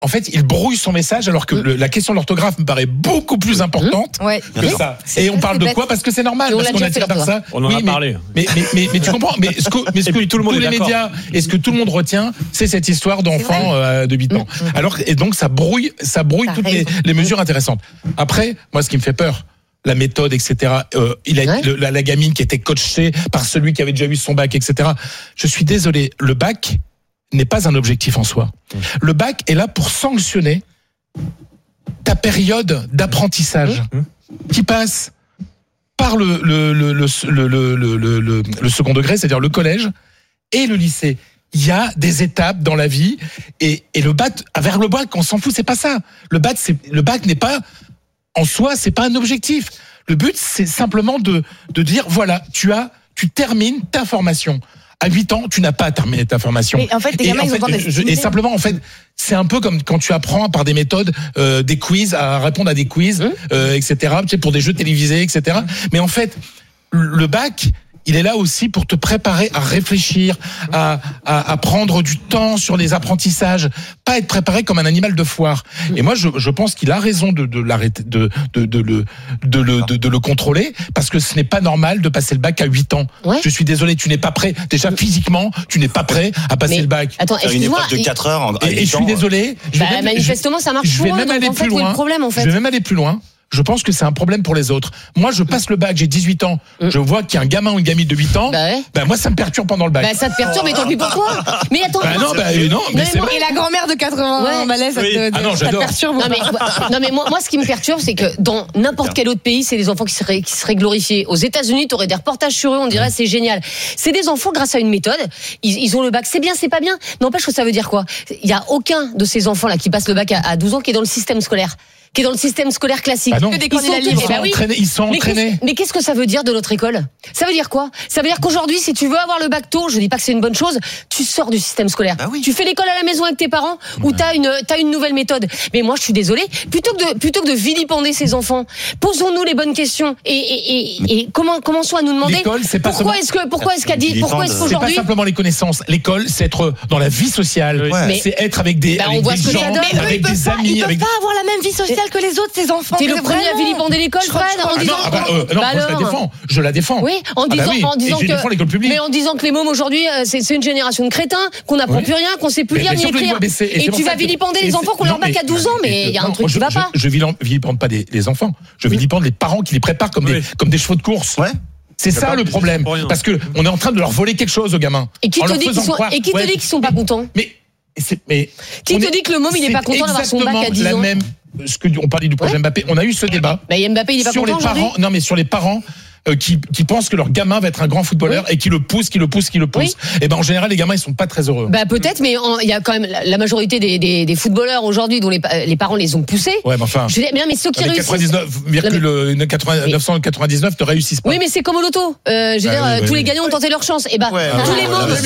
en fait, il brouille son message alors que la question de l'orthographe me paraît beaucoup plus importante que ça. Et on parle de quoi ? Parce que c'est normal, parce qu'on attire vers ça. On en a parlé. Mais tu comprends ? Mais ce que tout le monde tous les médias et ce que tout le monde retient, c'est cette histoire d'enfant de 8 ans. Et donc ça brouille toutes les mesures intéressantes. Après, moi, ce qui me fait peur, la méthode, etc. La gamine qui était coachée par celui qui avait déjà eu son bac, etc. Je suis désolé, le bac n'est pas un objectif en soi. Le bac est là pour sanctionner ta période d'apprentissage qui passe par le second degré, c'est-à-dire le collège et le lycée. Il y a des étapes dans la vie et le bac, vers le bac, on s'en fout, c'est pas ça. Le bac n'est pas en soi, c'est pas un objectif. Le but, c'est simplement de dire voilà, tu termines ta formation. À 8 ans, tu n'as pas terminé ta formation. Mais en fait, les gamins, et simplement, en fait, c'est un peu comme quand tu apprends par des méthodes, des quiz, à répondre à des quiz, etc., tu sais, pour des jeux télévisés, etc. Mais en fait, le bac, il est là aussi pour te préparer à réfléchir, à prendre du temps sur les apprentissages, pas être préparé comme un animal de foire. Et moi, je pense qu'il a raison de l'arrêter, de le contrôler, parce que ce n'est pas normal de passer le bac à 8 ans. Ouais. Je suis désolé, tu n'es pas prêt. Déjà, physiquement, tu n'es pas prêt à passer le bac. Attends, excuse-moi. Une épreuve de 4 heures. Et je suis désolé. Manifestement, ça marche pour eux. Donc, en fait, où est le problème, en fait? Je vais même aller plus loin. Je pense que c'est un problème pour les autres. Moi, je passe le bac, j'ai 18 ans. Je vois qu'il y a un gamin ou une gamine de 8 ans. Moi, ça me perturbe pendant le bac. Ça te perturbe, mais tant pis pourquoi. Mais attends. Non, mais c'est vrai. Et la grand-mère de 80 balais, ça te perturbe. Non, mais moi, ce qui me perturbe, c'est que dans n'importe quel autre pays, c'est des enfants qui seraient glorifiés. Aux États-Unis, t'aurais des reportages sur eux, on dirait c'est génial. C'est des enfants grâce à une méthode. Ils ont le bac, c'est bien, c'est pas bien. N'empêche que ça veut dire quoi? Il y a aucun de ces enfants-là qui passent le bac à 12 ans qui est dans le système scolaire. Qui est dans le système scolaire classique. Ils sont entraînés. Mais qu'est-ce que ça veut dire de notre école? Ça veut dire quoi? Ça veut dire qu'aujourd'hui, si tu veux avoir le bac tôt, je dis pas que c'est une bonne chose, tu sors du système scolaire. Tu fais l'école à la maison avec tes parents, ou t'as une nouvelle méthode. Mais moi, je suis désolée. Plutôt que de vilipender ces enfants, posons-nous les bonnes questions et commençons à nous demander pourquoi est-ce qu'aujourd'hui c'est pas simplement les connaissances. L'école, c'est être dans la vie sociale. C'est être avec des gens, avec des amis. Ils peuvent pas avoir la même vie sociale que les autres, ces enfants. T'es le premier à vilipender l'école, Fred, en disant. Je la défends. Oui, en disant que les mômes aujourd'hui, c'est une génération de crétins, qu'on n'apprend plus rien, qu'on sait plus lire ni écrire. Et tu vas vilipender les enfants qu'on leur bac à 12 ans, mais il y a un truc qui va pas. Je vilipende pas les enfants. Je vilipende les parents qui les préparent comme des chevaux de course. C'est ça le problème. Parce que on est en train de leur voler quelque chose aux gamins. Et qui te dit qu'ils sont pas contents? Qui te dit que le môme il est pas content d'avoir son bac à 10 ans? On parlait du projet Mbappé, on a eu ce débat. Mbappé, il est pas sur content les parents, non mais sur les parents qui pensent que leur gamin va être un grand footballeur et qui le poussent. Et en général les gamins ils sont pas très heureux. Peut-être, mais il y a quand même la majorité des footballeurs aujourd'hui dont les parents les ont poussés. Ouais, mais enfin. Mais ceux qui réussissent. 999 ne réussissent pas. Oui, mais c'est comme au loto. Tous les gagnants ont tenté leur chance. Tous les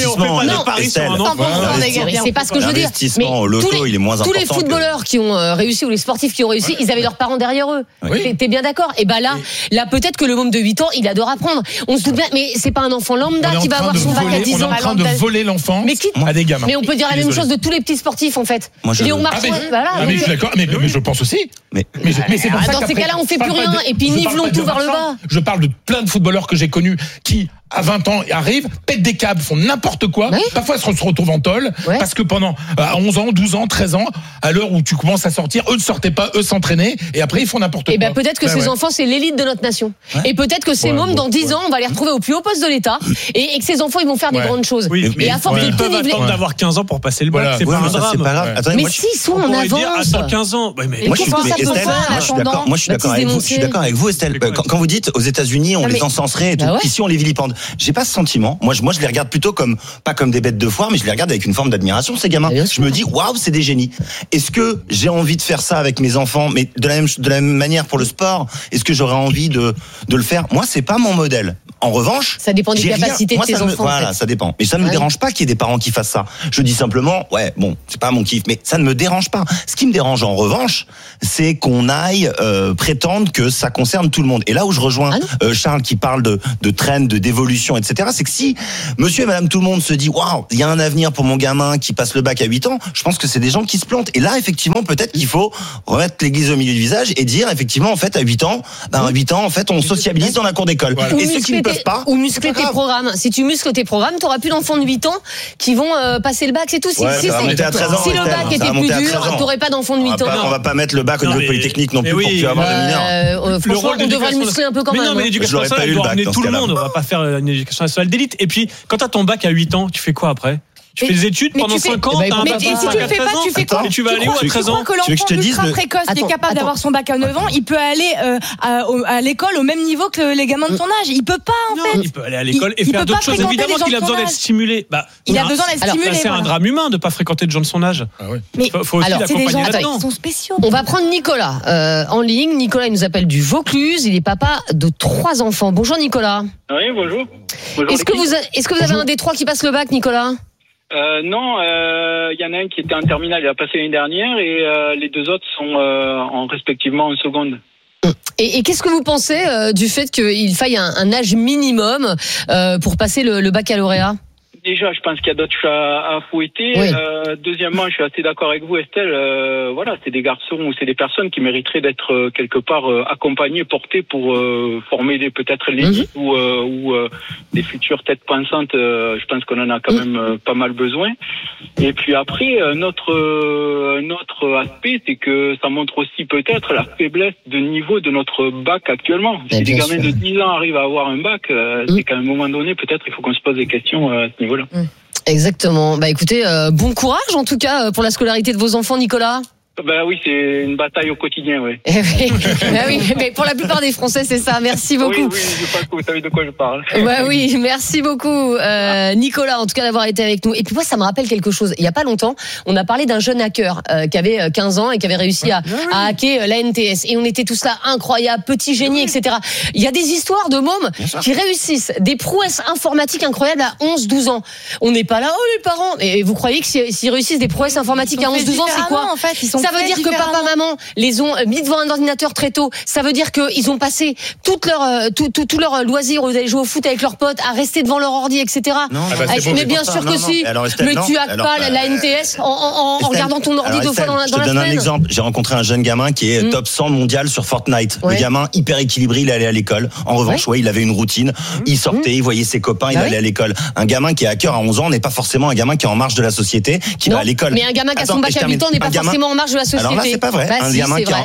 c'est pas ce que je veux dire. L'investissement au loto, il est moins important. Tous les footballeurs qui ont réussi ou les sportifs qui ont réussi, ils avaient leurs parents derrière eux. T'es bien d'accord? Et là peut-être que le môme de 8 ans, il adore apprendre. On se doute bien, mais c'est pas un enfant lambda qui va avoir son bac à 10 ans. On est en train de voler l'enfant à des gamins. Mais on peut dire la même chose de tous les petits sportifs en fait. Léon Marchand, voilà. Mais je suis d'accord, mais je pense aussi. Mais c'est pour ça dans ces cas-là, on fait plus rien et puis nivelons tout vers le bas. Je parle de plein de footballeurs que j'ai connus qui à 20 ans arrivent, pètent des câbles, font n'importe quoi. Parfois, ils se retrouvent en tôle parce que pendant 11 ans, 12 ans, 13 ans, à l'heure où tu commences à sortir, eux ne sortaient pas, eux s'entraînaient et après ils font n'importe quoi. Et peut-être que ces enfants, c'est l'élite de notre nation. Et peut-être que ces mômes, dans 10 ans, on va les retrouver au plus haut poste de l'État et que ces enfants, ils vont faire des grandes choses. Et à force ils peuvent attendre d'avoir 15 ans pour passer le bac. C'est pas un drame. Mais s'ils sont en avance. Attends 15 ans. Moi, je suis d'accord avec vous, Estelle. Quand vous dites aux États-Unis, on les encenserait et tout, ici on les vilipende. J'ai pas ce sentiment. Moi, je les regarde plutôt pas comme des bêtes de foire, mais je les regarde avec une forme d'admiration, ces gamins. Je me dis, waouh, c'est des génies. Est-ce que j'ai envie de faire ça avec mes enfants, mais de la même manière pour le sport? Est-ce que j'aurais envie de le faire? Moi, c'est pas mon modèle. En revanche, ça dépend des capacités de tes enfants. Voilà, ça dépend. Mais ça ne me dérange pas qu'il y ait des parents qui fassent ça. Je dis simplement, c'est pas mon kiff, mais ça ne me dérange pas. Ce qui me dérange en revanche, c'est qu'on aille prétendre que ça concerne tout le monde. Et là où je rejoins Charles qui parle de trend, d'évolution, etc., c'est que si monsieur et madame tout le monde se dit waouh, il y a un avenir pour mon gamin qui passe le bac à 8 ans, je pense que c'est des gens qui se plantent. Et là, effectivement, peut-être qu'il faut remettre l'église au milieu du visage et dire, effectivement, en fait, à 8 ans, en fait, on sociabilise dans la cour d'école. Voilà. Et ceux qui ne peuvent pas. Ou muscler tes programmes. Si tu muscles tes programmes, t'auras plus d'enfants de 8 ans qui vont passer le bac, c'est tout. Si le bac était plus dur, t'aurais pas d'enfants de 8 ans. On va pas mettre le bac au niveau de Polytechnique non plus pour tu avoir le mineur. Franchement, on devrait le muscler un peu quand même. Non, mais l'éducation nationale doit amener tout le monde. On va pas faire une éducation nationale d'élite. Et puis, quand t'as ton bac à 8 ans, tu fais quoi après? Tu fais des études pendant 5 ans, t'as un bac si tu le fais pas, tu fais quoi? Et tu vas aller où à 13 ans? Que l'enfant ultra précoce qui est capable d'avoir son bac à 9 ans, il peut aller à l'école au même niveau que les gamins de son âge. Il peut pas, en fait. Il peut aller à l'école et faire d'autres choses. Évidemment qu'il a besoin d'être stimulé. Il a besoin d'être stimulé. C'est un drame humain de pas fréquenter des gens de son âge. Mais faut aussi l'accompagner là-dedans. Ils sont spéciaux. On va prendre Nicolas en ligne. Nicolas, il nous appelle du Vaucluse. Il est papa de 3 enfants. Bonjour Nicolas. Oui, bonjour. Est-ce que vous avez un des 3 qui passe le bac, Nicolas? Non, il y en a un qui était en terminale, il a passé l'année dernière, et les 2 autres sont respectivement en seconde. Et qu'est-ce que vous pensez du fait qu'il faille un âge minimum pour passer le baccalauréat? Déjà, je pense qu'il y a d'autres chats à fouetter. Oui. Deuxièmement, je suis assez d'accord avec vous, Estelle. Voilà, c'est des garçons ou c'est des personnes qui mériteraient d'être quelque part accompagnées, portées pour former peut-être l'élite ou des futures têtes pensantes. Je pense qu'on en a quand même pas mal besoin. Et puis après, notre aspect, c'est que ça montre aussi peut-être la faiblesse de niveau de notre bac actuellement. Si des gamins de 10 ans arrivent à avoir un bac, c'est qu'à un moment donné, peut-être il faut qu'on se pose des questions à ce niveau-là. Exactement. Écoutez, bon courage en tout cas pour la scolarité de vos enfants, Nicolas. Oui, c'est une bataille au quotidien, oui. Oui, mais pour la plupart des Français, c'est ça. Merci beaucoup. Oui, je pense que vous savez de quoi je parle. Oui, merci beaucoup, Nicolas, en tout cas d'avoir été avec nous. Et puis moi, ça me rappelle quelque chose. Il y a pas longtemps, on a parlé d'un jeune hacker qui avait 15 ans et qui avait réussi à hacker la NTS. Et on était tous là, incroyable, petit génie, etc. Il y a des histoires de mômes qui réussissent des prouesses informatiques incroyables à 11-12 ans. On n'est pas là, les parents. Et vous croyez que s'ils réussent des prouesses informatiques à 11-12 ans, c'est quoi? En fait, ils sont ça veut dire que papa, maman les ont mis devant un ordinateur très tôt. Ça veut dire qu'ils ont passé tout leur loisir au lieu d'aller jouer au foot avec leurs potes, à rester devant leur ordi, etc. Mais bien sûr que si. Mais tu hackes pas la NTS en regardant ton ordi 2 fois dans la semaine. Je te donne un exemple. J'ai rencontré un jeune gamin qui est top 100 mondial sur Fortnite. Le gamin hyper équilibré, il allait à l'école. En revanche, il avait une routine. Il sortait, il voyait ses copains, il allait à l'école. Un gamin qui est hacker à 11 ans n'est pas forcément un gamin qui est en marge de la société, qui va à l'école. Mais un gamin qui a son bac à 8 ans n'est pas forcément en marge de la société. Alors là, c'est pas vrai. Un gamin qui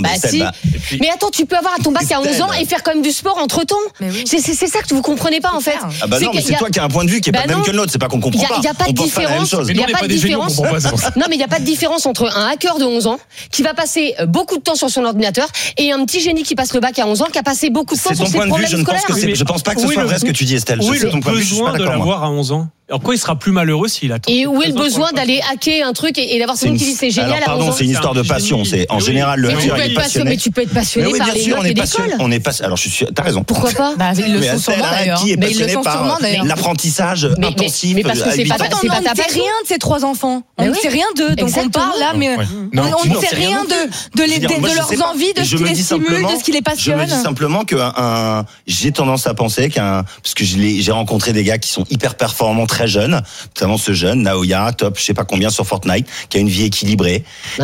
mais attends, tu peux avoir ton bac à 11 ans et faire quand même du sport entre temps. C'est ça que vous comprenez pas en fait. Non, mais c'est toi qui as un point de vue qui est pas le même que le nôtre. C'est pas qu'on comprend pas. Il y a pas de différence. Il y a pas de différence. Non, mais il y a pas de différence entre un hacker de 11 ans qui va passer beaucoup de temps sur son ordinateur et un petit génie qui passe le bac à 11 ans qui a passé beaucoup de temps sur ses problèmes scolaires. Je pense pas que ce soit vrai ce que tu dis, Estelle. Oui, le besoin de l'avoir à 11 ans. Alors quoi, il sera plus malheureux s'il attend. Et où est le besoin d'aller hacker un truc et d'avoir son qui dit c'est génial à 11 ans? Pardon, c'est une histoire de passion. C'est en général le hacker est passionné. Mais tu peux être passionné par les notes et l'école. On est passionné. Alors t'as raison. Pourquoi pas? Ils le sont sûrement d'ailleurs. Qui est passionné par l'apprentissage intensif? Mais parce que c'est pas ta passion. On ne sait rien de ces 3 enfants. On ne sait rien d'eux. Donc on parle là, mais on ne sait rien de leurs envies, de ce qui les stimule, de ce qui les passionne. Je me dis simplement que j'ai tendance à penser parce que j'ai rencontré des gars qui sont hyper performants très jeunes, notamment ce jeune Naoya, top je sais pas combien sur Fortnite, qui a une vie équilibrée.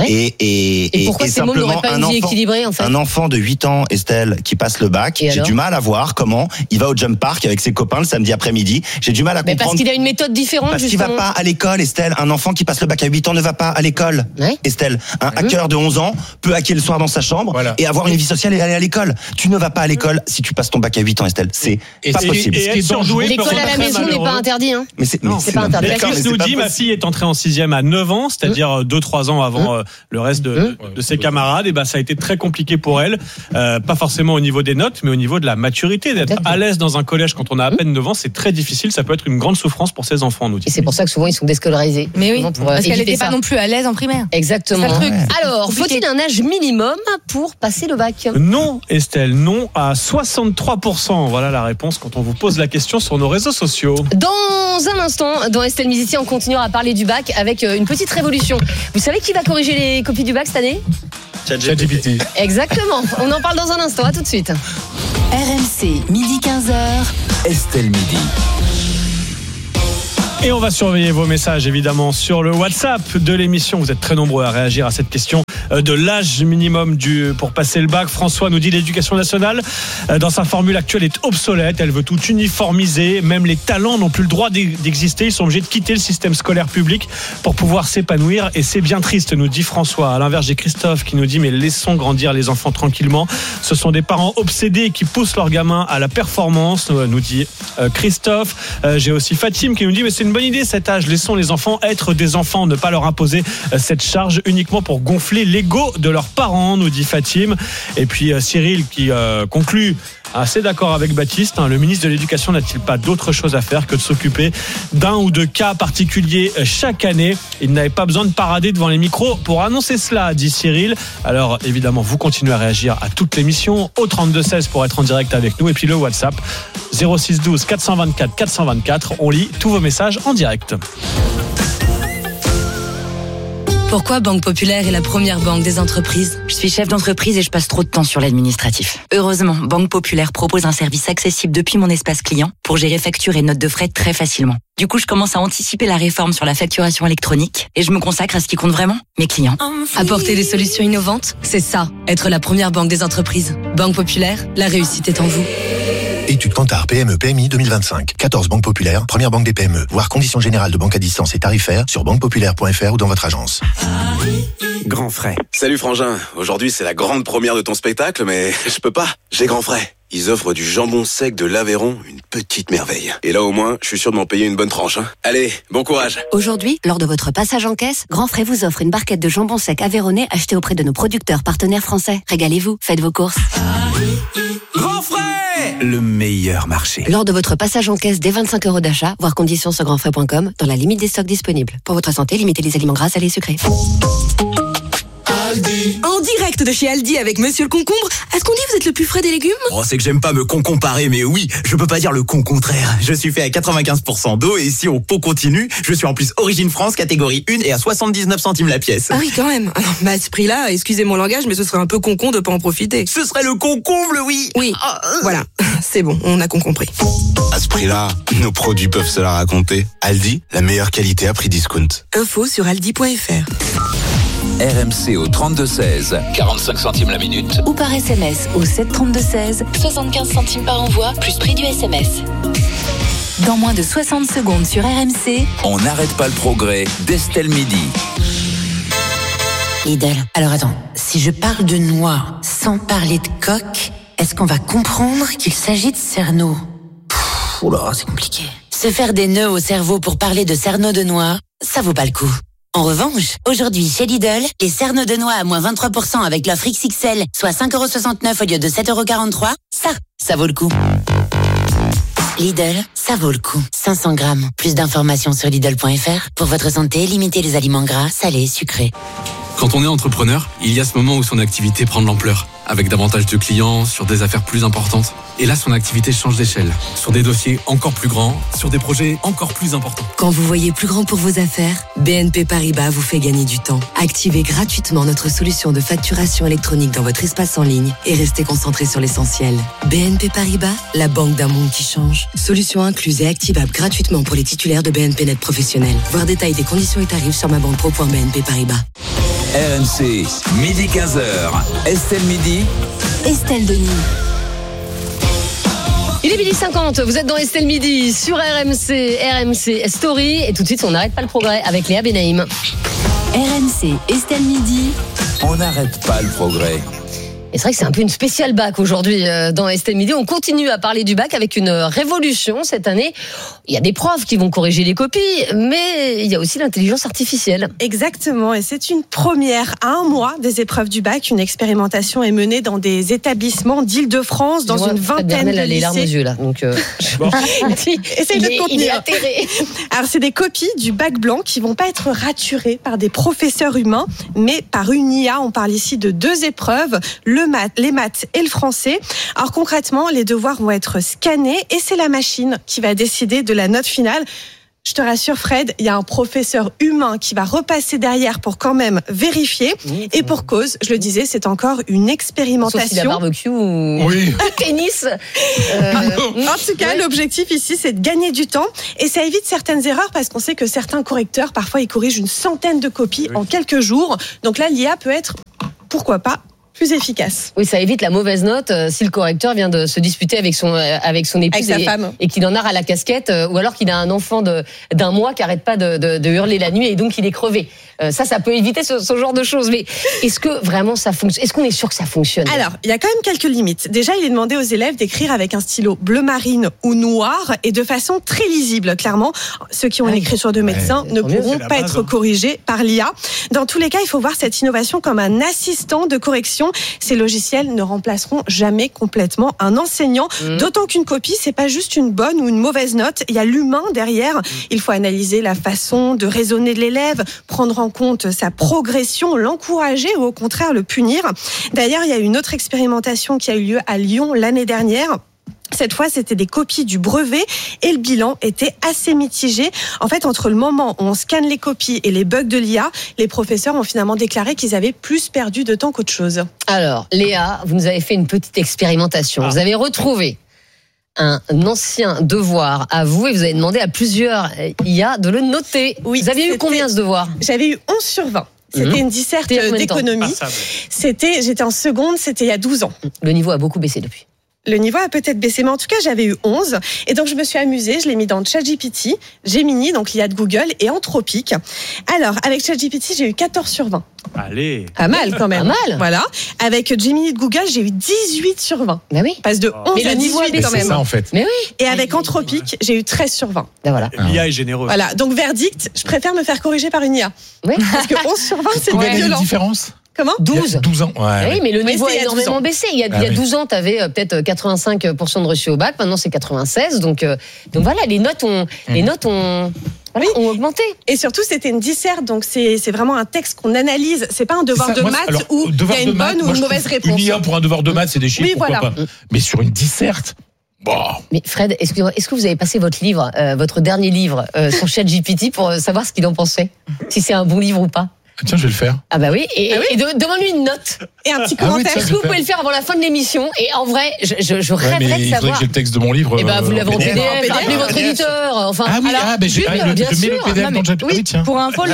Et pourquoi ces mômes n'auraient pas une vie équilibrée en fait? Un enfant de 8 ans, Estelle, qui passe le bac, j'ai du mal à voir comment il va au jump park avec ses copains le samedi après-midi. J'ai du mal à comprendre. Mais parce qu'il a une méthode différente. Parce qu'il va pas à l'école, Estelle. Un enfant qui passe le bac à 8 ans ne va pas à l'école. Estelle, un hacker de 11 ans peut hacker le soir dans sa chambre et avoir une vie sociale et aller à l'école. Tu ne vas pas à l'école si tu passes ton bac à 8 ans, Estelle. C'est pas possible. L'école à la maison n'est pas interdit. Mais c'est pas interdit. Chris nous dit, ma fille est entrée en 6e à 9 ans, c'est-à-dire 2-3 ans avant le reste de ses camarades. Et ça a été très compliqué pour elle. Pas forcément au niveau des notes, mais au niveau de la maturité. D'être à l'aise dans un collège quand on a à peine 9 ans, c'est très difficile. Ça peut être une grande souffrance pour ses enfants, nous dit. Et c'est pour ça que souvent ils sont déscolarisés. Mais oui, parce qu'elle n'était pas non plus à l'aise en primaire. Exactement. Alors, faut-il un âge minimum pour passer le bac? Non, Estelle, non à 63%. Voilà la réponse quand on vous pose la question sur nos réseaux sociaux. Dans un instant, dans Estelle Midi, on continuera à parler du bac avec une petite révolution. Vous savez qui va corriger les copies du bac cette année? ChatGPT. Exactement. On en parle dans un instant. À tout de suite. RMC, midi 15h. Estelle Midi. Et on va surveiller vos messages évidemment sur le WhatsApp de l'émission. Vous êtes très nombreux à réagir à cette question de l'âge minimum pour passer le bac. François nous dit l'éducation nationale dans sa formule actuelle est obsolète. Elle veut tout uniformiser. Même les talents n'ont plus le droit d'exister. Ils sont obligés de quitter le système scolaire public pour pouvoir s'épanouir. Et c'est bien triste, nous dit François. À l'inverse, j'ai Christophe qui nous dit mais laissons grandir les enfants tranquillement. Ce sont des parents obsédés qui poussent leurs gamins à la performance, nous dit Christophe. J'ai aussi Fatim qui nous dit mais c'est une bonne idée cet âge. Laissons les enfants être des enfants, ne pas leur imposer cette charge uniquement pour gonfler l'ego de leurs parents, nous dit Fatim. Et puis Cyril qui conclut assez d'accord avec Baptiste. Le ministre de l'Éducation n'a-t-il pas d'autre chose à faire que de s'occuper d'un ou deux cas particuliers chaque année? Il n'avait pas besoin de parader devant les micros pour annoncer cela, dit Cyril. Alors évidemment, vous continuez à réagir à toute l'émission au 32-16 pour être en direct avec nous. Et puis le WhatsApp 06 12 424 424. On lit tous vos messages en direct. Pourquoi Banque Populaire est la première banque des entreprises? Je suis chef d'entreprise et je passe trop de temps sur l'administratif. Heureusement, Banque Populaire propose un service accessible depuis mon espace client pour gérer factures et notes de frais très facilement. Du coup, je commence à anticiper la réforme sur la facturation électronique et je me consacre à ce qui compte vraiment, mes clients. Apporter des solutions innovantes, c'est ça, être la première banque des entreprises. Banque Populaire, la réussite est en vous. Étude Kantar PME PMI 2025. 14 banques populaires, première banque des PME. Voir conditions générales de banque à distance et tarifaires sur banquepopulaire.fr ou dans votre agence. Grand frais. Salut Frangin, aujourd'hui c'est la grande première de ton spectacle, mais je peux pas, j'ai Grand frais. Ils offrent du jambon sec de l'Aveyron, une petite merveille. Et là au moins, je suis sûr de m'en payer une bonne tranche. Allez, bon courage. Aujourd'hui, lors de votre passage en caisse, Grand Frais vous offre une barquette de jambon sec aveyronnais achetée auprès de nos producteurs partenaires français. Régalez-vous, faites vos courses. Grand frais, le meilleur marché. Lors de votre passage en caisse dès 25 € d'achat, voir conditions sur grandfrais.com, dans la limite des stocks disponibles. Pour votre santé, limitez les aliments gras, salés et sucrés. Aldi. En direct de chez Aldi avec Monsieur le Concombre. Est-ce qu'on dit vous êtes le plus frais des légumes? Oh, c'est que j'aime pas me comparer, mais oui, je peux pas dire le contraire. Je suis fait à 95% d'eau et si on pot continue, je suis en plus Origine France, catégorie 1 et à 79 centimes la pièce. Ah oui, quand même. Alors, à ce prix-là, excusez mon langage, mais ce serait un peu con de pas en profiter. Ce serait le concombre, oui. Oui, voilà. C'est bon, on a compris. À ce prix-là, nos produits peuvent se la raconter. Aldi, la meilleure qualité à prix discount. Info sur aldi.fr. RMC au 32-16, 45 centimes la minute. Ou par SMS au 732-16, 75 centimes par envoi, plus prix du SMS. Dans moins de 60 secondes sur RMC, on n'arrête pas le progrès d'Estelle Midi. Lidl. Alors attends, si je parle de noix sans parler de coque, est-ce qu'on va comprendre qu'il s'agit de cerneau? Oula, c'est compliqué. Se faire des nœuds au cerveau pour parler de cerneau de noix, ça vaut pas le coup. En revanche, aujourd'hui chez Lidl, les cerneaux de noix à moins 23% avec l'offre XXL, soit 5,69 € au lieu de 7,43 €, ça vaut le coup. Lidl, ça vaut le coup. 500 grammes. Plus d'informations sur Lidl.fr. Pour votre santé, limitez les aliments gras, salés, sucrés. Quand on est entrepreneur, il y a ce moment où son activité prend de l'ampleur, avec davantage de clients, sur des affaires plus importantes. Et là, son activité change d'échelle, sur des dossiers encore plus grands, sur des projets encore plus importants. Quand vous voyez plus grand pour vos affaires, BNP Paribas vous fait gagner du temps. Activez gratuitement notre solution de facturation électronique dans votre espace en ligne et restez concentré sur l'essentiel. BNP Paribas, la banque d'un monde qui change. Solution incluse et activable gratuitement pour les titulaires de BNP Net professionnels. Voir détails des conditions et tarifs sur mabanquepro.bnp Paribas. RMC, midi 15h. Estelle Midi. Estelle Denis. Il est 12h50, vous êtes dans Estelle Midi sur RMC Story. Et tout de suite, on n'arrête pas le progrès avec Léa Benaïm. RMC Estelle Midi. On n'arrête pas le progrès. Et c'est vrai que c'est un peu une spéciale bac aujourd'hui dans Estelle Midi. On continue à parler du bac avec une révolution cette année. Il y a des profs qui vont corriger les copies, mais il y a aussi l'intelligence artificielle. Exactement, et c'est une première. À un mois des épreuves du bac, une expérimentation est menée dans des établissements d'Île-de-France, dans une vingtaine de lycées. Elle a les larmes aux yeux là, donc essaye de te contenir. Il est atterré. Alors c'est des copies du bac blanc qui vont pas être raturées par des professeurs humains, mais par une IA. On parle ici de 2 épreuves, les maths et le français. Alors concrètement, les devoirs vont être scannés et c'est la machine qui va décider de la note finale. Je te rassure Fred, il y a un professeur humain qui va repasser derrière pour quand même vérifier. Et pour cause, je le disais, c'est encore une expérimentation. Sauf si la barbecue ou tennis. En tout cas, l'objectif ici, c'est de gagner du temps. Et ça évite certaines erreurs parce qu'on sait que certains correcteurs, parfois, ils corrigent une centaine de copies en quelques jours. Donc là, l'IA peut être, pourquoi pas, plus efficace. Oui, ça évite la mauvaise note si le correcteur vient de se disputer avec son épouse avec sa femme. Et qu'il en a à la casquette, ou alors qu'il a un enfant d'un mois qui arrête pas de hurler la nuit et donc il est crevé. Ça peut éviter ce genre de choses. Mais est-ce que vraiment ça fonctionne ? Est-ce qu'on est sûr que ça fonctionne ? Alors, il y a quand même quelques limites. Déjà, il est demandé aux élèves d'écrire avec un stylo bleu marine ou noir et de façon très lisible. Clairement, ceux qui ont une écriture de médecin ne pourront pas être corrigés par l'IA. Dans tous les cas, il faut voir cette innovation comme un assistant de correction. Ces logiciels ne remplaceront jamais complètement un enseignant. D'autant qu'une copie, c'est pas juste une bonne ou une mauvaise note. Il y a l'humain derrière. Il faut analyser la façon de raisonner de l'élève, prendre en compte sa progression, l'encourager ou au contraire le punir. D'ailleurs, il y a une autre expérimentation qui a eu lieu à Lyon l'année dernière. Cette fois, c'était des copies du brevet et le bilan était assez mitigé. En fait, entre le moment où on scanne les copies et les bugs de l'IA, les professeurs ont finalement déclaré qu'ils avaient plus perdu de temps qu'autre chose. Alors, Léa, vous nous avez fait une petite expérimentation. Vous avez retrouvé un ancien devoir à vous et vous avez demandé à plusieurs IA de le noter. Oui, vous avez eu combien ce devoir ? J'avais eu 11 sur 20. C'était une disserte d'économie. J'étais en seconde, c'était il y a 12 ans. Le niveau a beaucoup baissé depuis. Le niveau a peut-être baissé, mais en tout cas, j'avais eu 11. Et donc, je me suis amusée, je l'ai mis dans ChatGPT, Gemini, donc l'IA de Google, et Anthropic. Alors, avec ChatGPT, j'ai eu 14 sur 20. Allez. Pas mal, quand même. Pas mal. Voilà. Avec Gemini de Google, j'ai eu 18 sur 20. Ben oui. Passe de 11 à 18 quand même. C'est ça, en fait. Mais oui. Et avec Anthropic, j'ai eu 13 sur 20. Ben voilà. L'IA est généreuse. Voilà. Donc, verdict, je préfère me faire corriger par une IA. Oui. Parce que 11 sur 20, c'est Combien violent. il y a une différence ? Comment ? 12. 12 ans. Oui, mais le niveau a énormément baissé. Il y a 12 ans, tu avais peut-être 85% de reçus au bac. Maintenant, c'est 96. Donc voilà, les notes ont augmenté. Et surtout, c'était une disserte. Donc, c'est vraiment un texte qu'on analyse. C'est pas un devoir de maths où il y a une bonne ou une mauvaise réponse. Une IA pour un devoir de maths, c'est des chiffres. Oui, voilà. Pas. Mais sur une disserte. Bon. Mais Fred, est-ce que vous avez passé votre livre, votre dernier livre, sur ChatGPT pour savoir ce qu'il en pensait ? Si c'est un bon livre ou pas ? Tiens, je vais le faire. Ah bah oui, et demande-lui une note. Et un petit commentaire. Est-ce que vous pouvez le faire avant la fin de l'émission ? Et en vrai, je rêverais de savoir. Il faudrait que j'ai le texte de mon livre. Eh ben, vous l'avez en PDF, appelez votre éditeur. Enfin, je mets le PDF dans le oui, tiens. Pour info,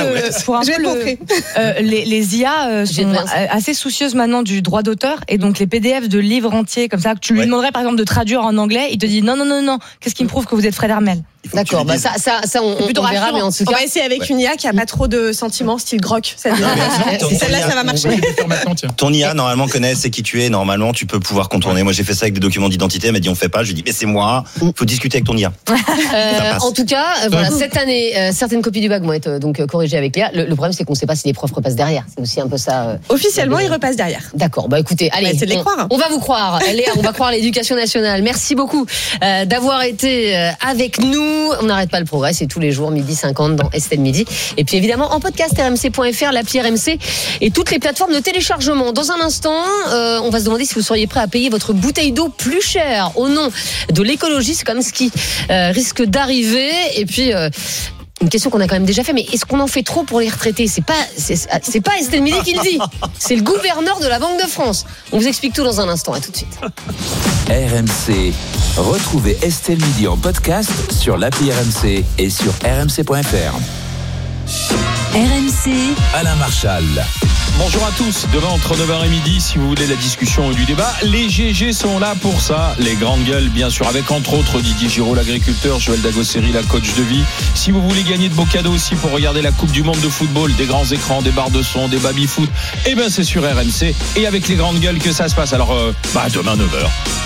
les IA sont assez soucieuses maintenant du droit d'auteur. Et donc, les PDF de livres entiers, comme ça, que tu lui demanderais par exemple de traduire en anglais, il te dit non. Qu'est-ce qui me prouve que vous êtes Fred Armel ? D'accord, bah ça on verra, mais en tout cas. On va essayer avec une IA qui a pas trop de sentiments, style Grok. Celle-là, ça va marcher. Ton IA, normalement, connaît, c'est qui tu es. Normalement, tu peux pouvoir contourner. Moi, j'ai fait ça avec des documents d'identité. Elle m'a dit, on fait pas. Je lui ai dit, mais c'est moi. Faut discuter avec ton IA. En tout cas, voilà, cette année, certaines copies du bac vont être donc corrigées avec Léa. Le problème, c'est qu'on ne sait pas si les profs repassent derrière. C'est aussi un peu ça. Officiellement, ils repassent derrière. D'accord. Bah écoutez, allez. C'est de les croire. On va vous croire. Léa, on va croire l'Éducation nationale. Merci beaucoup d'avoir été avec nous. On n'arrête pas le progrès, c'est tous les jours, 12h50 dans Estelle Midi. Et puis évidemment, en podcast, rmc.fr, l'appli RMC et toutes les plateformes de téléchargement. Dans un instant, on va se demander si vous seriez prêt à payer votre bouteille d'eau plus cher au nom de l'écologie. C'est comme ce qui risque d'arriver. Et puis... une question qu'on a quand même déjà fait, mais est-ce qu'on en fait trop pour les retraités ? C'est pas Estelle Midi qui le dit. C'est le gouverneur de la Banque de France. On vous explique tout dans un instant. À tout de suite. RMC. Retrouvez Estelle Midi en podcast sur l'appli RMC et sur rmc.fr. RMC. Alain Marchal. Bonjour à tous. Demain entre 9h et midi, si vous voulez la discussion et du débat, les GG sont là pour ça. Les grandes gueules, bien sûr, avec entre autres Didier Giraud, l'agriculteur, Joël Dagosseri, la coach de vie. Si vous voulez gagner de beaux cadeaux aussi pour regarder la Coupe du Monde de football, des grands écrans, des barres de son, des baby-foot, eh ben c'est sur RMC et avec les grandes gueules que ça se passe. Alors, demain 9h.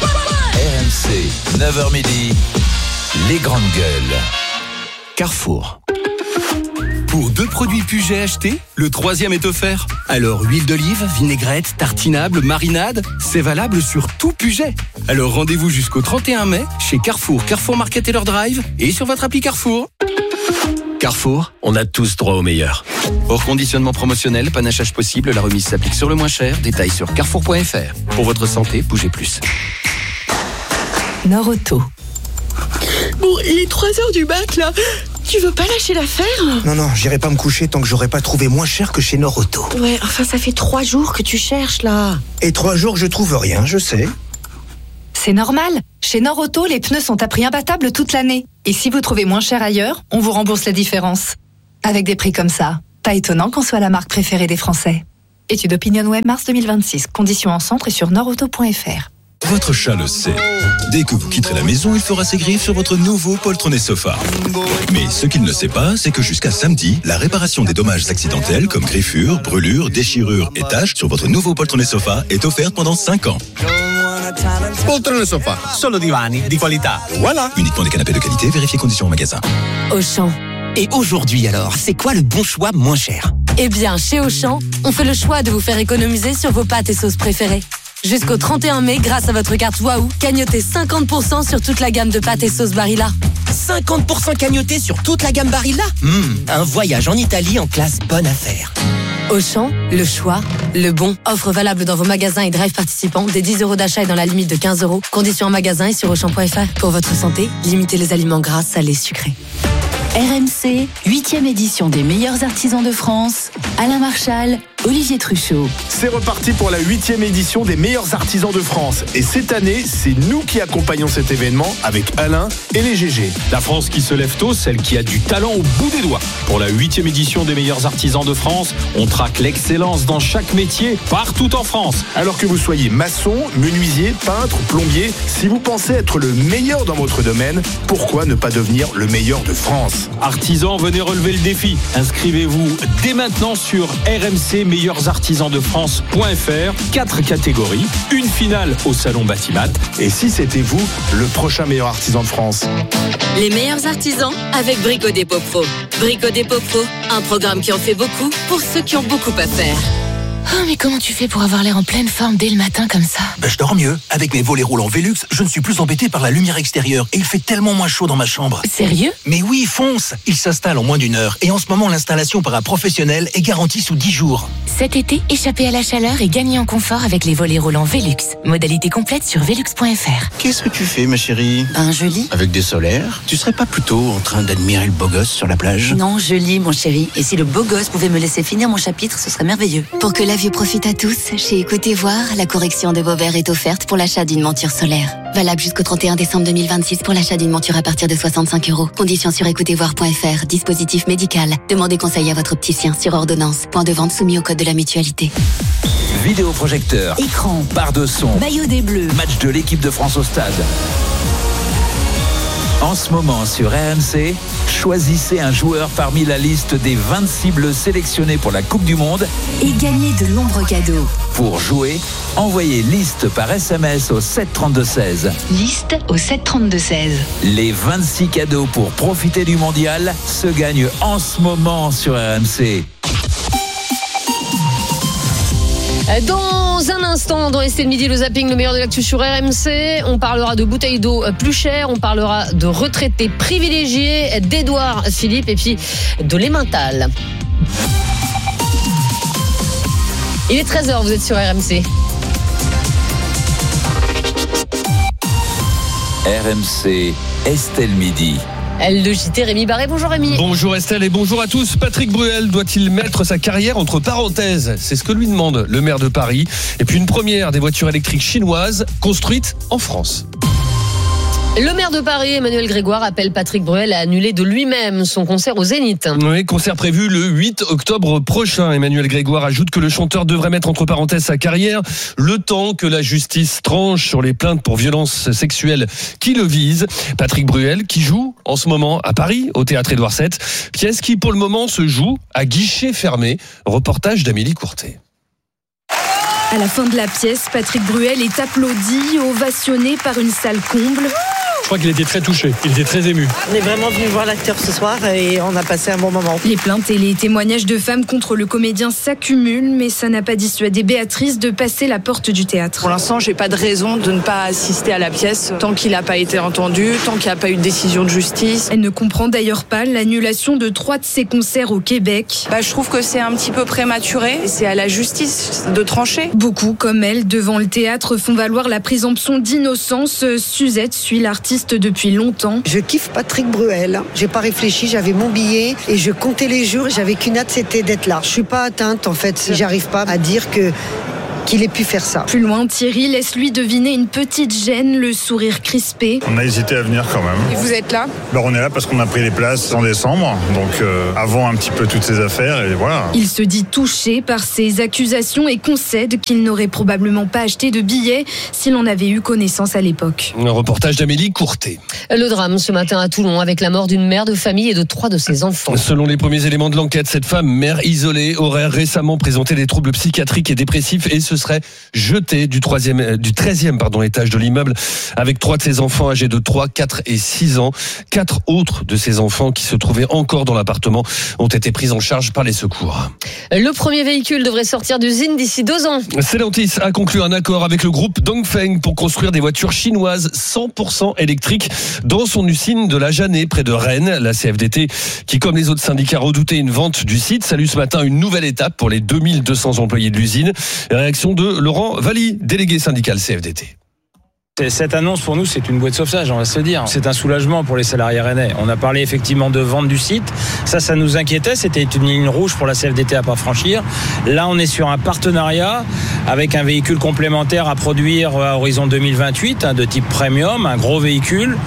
RMC, 9h midi, les grandes gueules. Carrefour. Pour 2 produits Puget achetés, le 3e est offert. Alors huile d'olive, vinaigrette, tartinable, marinade, c'est valable sur tout Puget. Alors rendez-vous jusqu'au 31 mai chez Carrefour, Carrefour Market Taylor Drive et sur votre appli Carrefour. Carrefour, on a tous droit au meilleur. Hors conditionnement promotionnel, panachage possible, la remise s'applique sur le moins cher. Détails sur carrefour.fr. Pour votre santé, bougez plus. Nord-Auto. Bon, il est 3h du mat là. Tu veux pas lâcher l'affaire ? Non, j'irai pas me coucher tant que j'aurai pas trouvé moins cher que chez Nord-Auto. Ouais, enfin ça fait 3 jours que tu cherches là. Et 3 jours je trouve rien, je sais. C'est normal. Chez Nord-Auto, les pneus sont à prix imbattable toute l'année. Et si vous trouvez moins cher ailleurs, on vous rembourse la différence. Avec des prix comme ça, pas étonnant qu'on soit la marque préférée des Français. Étude OpinionWay mars 2026. Conditions en centre et sur nordauto.fr. Votre chat le sait. Dès que vous quitterez la maison, il fera ses griffes sur votre nouveau poltronné sofa. Mais ce qu'il ne sait pas, c'est que jusqu'à samedi, la réparation des dommages accidentels comme griffures, brûlures, déchirures et taches sur votre nouveau poltronné sofa est offerte pendant 5 ans. Poltrone sofa, solo divani di qualità. Voilà. Uniquement des canapés de qualité, vérifiez conditions en magasin. Auchan. Et aujourd'hui alors, c'est quoi le bon choix moins cher ? Eh bien, chez Auchan, on fait le choix de vous faire économiser sur vos pâtes et sauces préférées. Jusqu'au 31 mai, grâce à votre carte Waouh, cagnotez 50% sur toute la gamme de pâtes et sauces Barilla. 50% cagnoté sur toute la gamme Barilla ? Un voyage en Italie en classe bonne affaire. Auchan, le choix, le bon. Offre valable dans vos magasins et drive participants. Des 10 € d'achat et dans la limite de 15 €. Conditions en magasin et sur Auchan.fr. Pour votre santé, limitez les aliments gras, salés, sucrés. RMC, 8e édition des meilleurs artisans de France. Alain Marchal, Olivier Truchot. C'est reparti pour la 8e édition des meilleurs artisans de France. Et cette année, c'est nous qui accompagnons cet événement avec Alain et les GG. La France qui se lève tôt, celle qui a du talent au bout des doigts. Pour la 8e édition des meilleurs artisans de France, on traque l'excellence dans chaque métier, partout en France. Alors que vous soyez maçon, menuisier, peintre, plombier, si vous pensez être le meilleur dans votre domaine, pourquoi ne pas devenir le meilleur de France ? Artisans, venez relever le défi. Inscrivez-vous dès maintenant sur rmcmeilleursartisansdefrance.fr. 4 catégories, une finale au salon Batimat. Et si c'était vous, le prochain meilleur artisan de France ? Les meilleurs artisans avec Brico Dépôt Pro. Brico Dépôt Pro, un programme qui en fait beaucoup pour ceux qui ont beaucoup à faire. Oh, mais comment tu fais pour avoir l'air en pleine forme dès le matin comme ça ? Je dors mieux. Avec mes volets roulants Velux, je ne suis plus embêté par la lumière extérieure et il fait tellement moins chaud dans ma chambre. Sérieux ? Mais oui, fonce ! Il s'installe en moins d'1 heure et en ce moment l'installation par un professionnel est garantie sous 10 jours. Cet été, échappez à la chaleur et gagnez en confort avec les volets roulants Velux. Modalité complète sur velux.fr. Qu'est-ce que tu fais, ma chérie ? Je lis. Avec des solaires ? Tu serais pas plutôt en train d'admirer le beau gosse sur la plage ? Non, je lis, mon chéri. Et si le beau gosse pouvait me laisser finir mon chapitre, ce serait merveilleux. Pour que la vue profite à tous, chez Écoutez Voir, la correction de vos verres est offerte pour l'achat d'une monture solaire. Valable jusqu'au 31 décembre 2026 pour l'achat d'une monture à partir de 65 €. Conditions sur écoutezvoir.fr. Dispositif médical. Demandez conseil à votre opticien sur ordonnance. Point de vente soumis au code de la mutualité. Vidéoprojecteur, Écran, barre de son, maillot des Bleus, match de l'équipe de France au stade. En ce moment sur RMC, choisissez un joueur parmi la liste des 26 bleus sélectionnés pour la Coupe du Monde et gagnez de nombreux cadeaux. Pour jouer, envoyez liste par SMS au 732-16. Liste au 732-16. Les 26 cadeaux pour profiter du mondial se gagnent en ce moment sur RMC. Dans un instant, dans Estelle Midi, le zapping, le meilleur de l'actu sur RMC, on parlera de bouteilles d'eau plus chères, on parlera de retraités privilégiés, d'Edouard Philippe et puis de l'Emmental. Il est 13h, vous êtes sur RMC. RMC, Estelle Midi. Le JT, Rémi Barré. Bonjour Rémi. Bonjour Estelle et bonjour à tous. Patrick Bruel doit-il mettre sa carrière entre parenthèses ? C'est ce que lui demande le maire de Paris. Et puis une première des voitures électriques chinoises construites en France. Le maire de Paris, Emmanuel Grégoire, appelle Patrick Bruel à annuler de lui-même son concert au Zénith. Oui, concert prévu le 8 octobre prochain. Emmanuel Grégoire ajoute que le chanteur devrait mettre entre parenthèses sa carrière le temps que la justice tranche sur les plaintes pour violences sexuelles qui le visent. Patrick Bruel qui joue en ce moment à Paris, au théâtre Édouard VII. Pièce qui pour le moment se joue à guichet fermé. Reportage d'Amélie Courtet. À la fin de la pièce, Patrick Bruel est applaudi, ovationné par une salle comble. Je crois qu'il était très touché, il était très ému. On est vraiment venu voir l'acteur ce soir et on a passé un bon moment. Les plaintes et les témoignages de femmes contre le comédien s'accumulent, mais ça n'a pas dissuadé Béatrice de passer la porte du théâtre. Pour l'instant, j'ai pas de raison de ne pas assister à la pièce tant qu'il n'a pas été entendu, tant qu'il n'y a pas eu de décision de justice. Elle ne comprend d'ailleurs pas l'annulation de 3 de ses concerts au Québec. Je trouve que c'est un petit peu prématuré et c'est à la justice de trancher. Beaucoup, comme elle, devant le théâtre, font valoir la présomption d'innocence. Suzette suit l'artiste depuis longtemps. Je kiffe Patrick Bruel. J'ai pas réfléchi, j'avais mon billet et je comptais les jours. J'avais qu'une hâte, c'était d'être là. Je suis pas atteinte en fait si j'arrive pas à dire qu'il ait pu faire ça. Plus loin, Thierry laisse lui deviner une petite gêne, le sourire crispé. On a hésité à venir quand même. Et vous êtes là ? On est là parce qu'on a pris les places en décembre, donc avant un petit peu toutes ces affaires et voilà. Il se dit touché par ces accusations et concède qu'il n'aurait probablement pas acheté de billets s'il en avait eu connaissance à l'époque. Un reportage d'Amélie Courtet. Le drame ce matin à Toulon avec la mort d'une mère de famille et de 3 de ses enfants. Selon les premiers éléments de l'enquête, cette femme, mère isolée, aurait récemment présenté des troubles psychiatriques et dépressifs et se serait jetée du 13e étage de l'immeuble avec 3 de ses enfants âgés de 3, 4 et 6 ans. 4 autres de ses enfants qui se trouvaient encore dans l'appartement ont été pris en charge par les secours. Le premier véhicule devrait sortir d'usine d'ici 2 ans. Stellantis a conclu un accord avec le groupe Dongfeng pour construire des voitures chinoises 100% électriques dans son usine de la Jeannet près de Rennes. La CFDT, qui comme les autres syndicats redoutait une vente du site, salue ce matin une nouvelle étape pour les 2200 employés de l'usine. Réaction de Laurent Valli, délégué syndical CFDT. Cette annonce pour nous c'est une bouée de sauvetage, on va se dire. C'est un soulagement pour les salariés rennais. On a parlé effectivement de vente du site. Ça nous inquiétait, c'était une ligne rouge pour la CFDT à pas franchir. Là on est sur un partenariat avec un véhicule complémentaire à produire à horizon 2028, de type premium, un gros véhicule.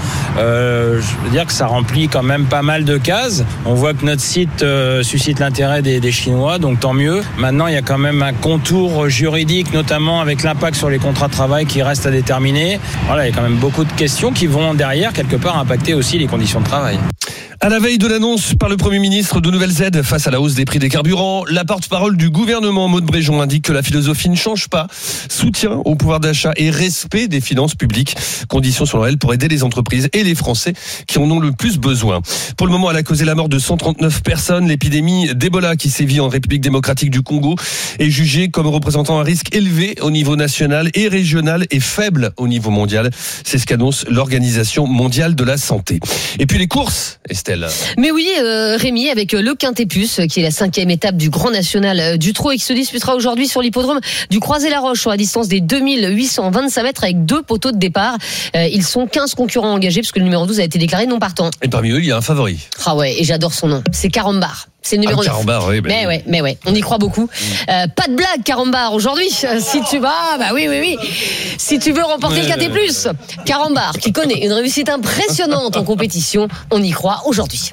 Je veux dire que ça remplit quand même pas mal de cases. On voit que notre site suscite l'intérêt des Chinois, donc tant mieux. Maintenant il y a quand même un contour juridique, notamment avec l'impact sur les contrats de travail qui reste à déterminer. Voilà, il y a quand même beaucoup de questions qui vont derrière quelque part impacter aussi les conditions de travail. À la veille de l'annonce par le Premier ministre de nouvelles aides face à la hausse des prix des carburants, la porte-parole du gouvernement, Maud Bréjon, indique que la philosophie ne change pas. Soutien au pouvoir d'achat et respect des finances publiques. Conditions selon elle pour aider les entreprises et les Français qui en ont le plus besoin. Pour le moment, elle a causé la mort de 139 personnes. L'épidémie d'Ebola qui sévit en République démocratique du Congo est jugée comme représentant un risque élevé au niveau national et régional et faible au niveau mondial. C'est ce qu'annonce l'Organisation mondiale de la santé. Et puis les courses, Estelle. Mais oui, Rémi, avec le Quintet-Puce, qui est la 5e étape du Grand National du Trot et qui se disputera aujourd'hui sur l'hippodrome du Croisé-la-Roche sur la distance des 2825 mètres avec 2 poteaux de départ. Ils sont 15 concurrents engagés puisque le numéro 12 a été déclaré non partant. Et parmi eux, il y a un favori. Ah ouais, et j'adore son nom. C'est Carambar. C'est le numéro 9. Carambar, oui. Mais ouais, on y croit beaucoup. Pas de blague, Carambar, aujourd'hui. Si tu vas, oui. Si tu veux remporter le Quintet+, Carambar, qui connaît une réussite impressionnante en compétition, on y croit aujourd'hui.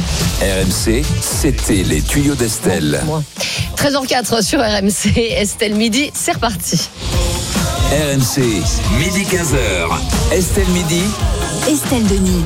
RMC, c'était les tuyaux d'Estelle. 13h04 sur RMC, Estelle midi, c'est reparti. RMC, midi 15h. Estelle midi. Estelle Denis.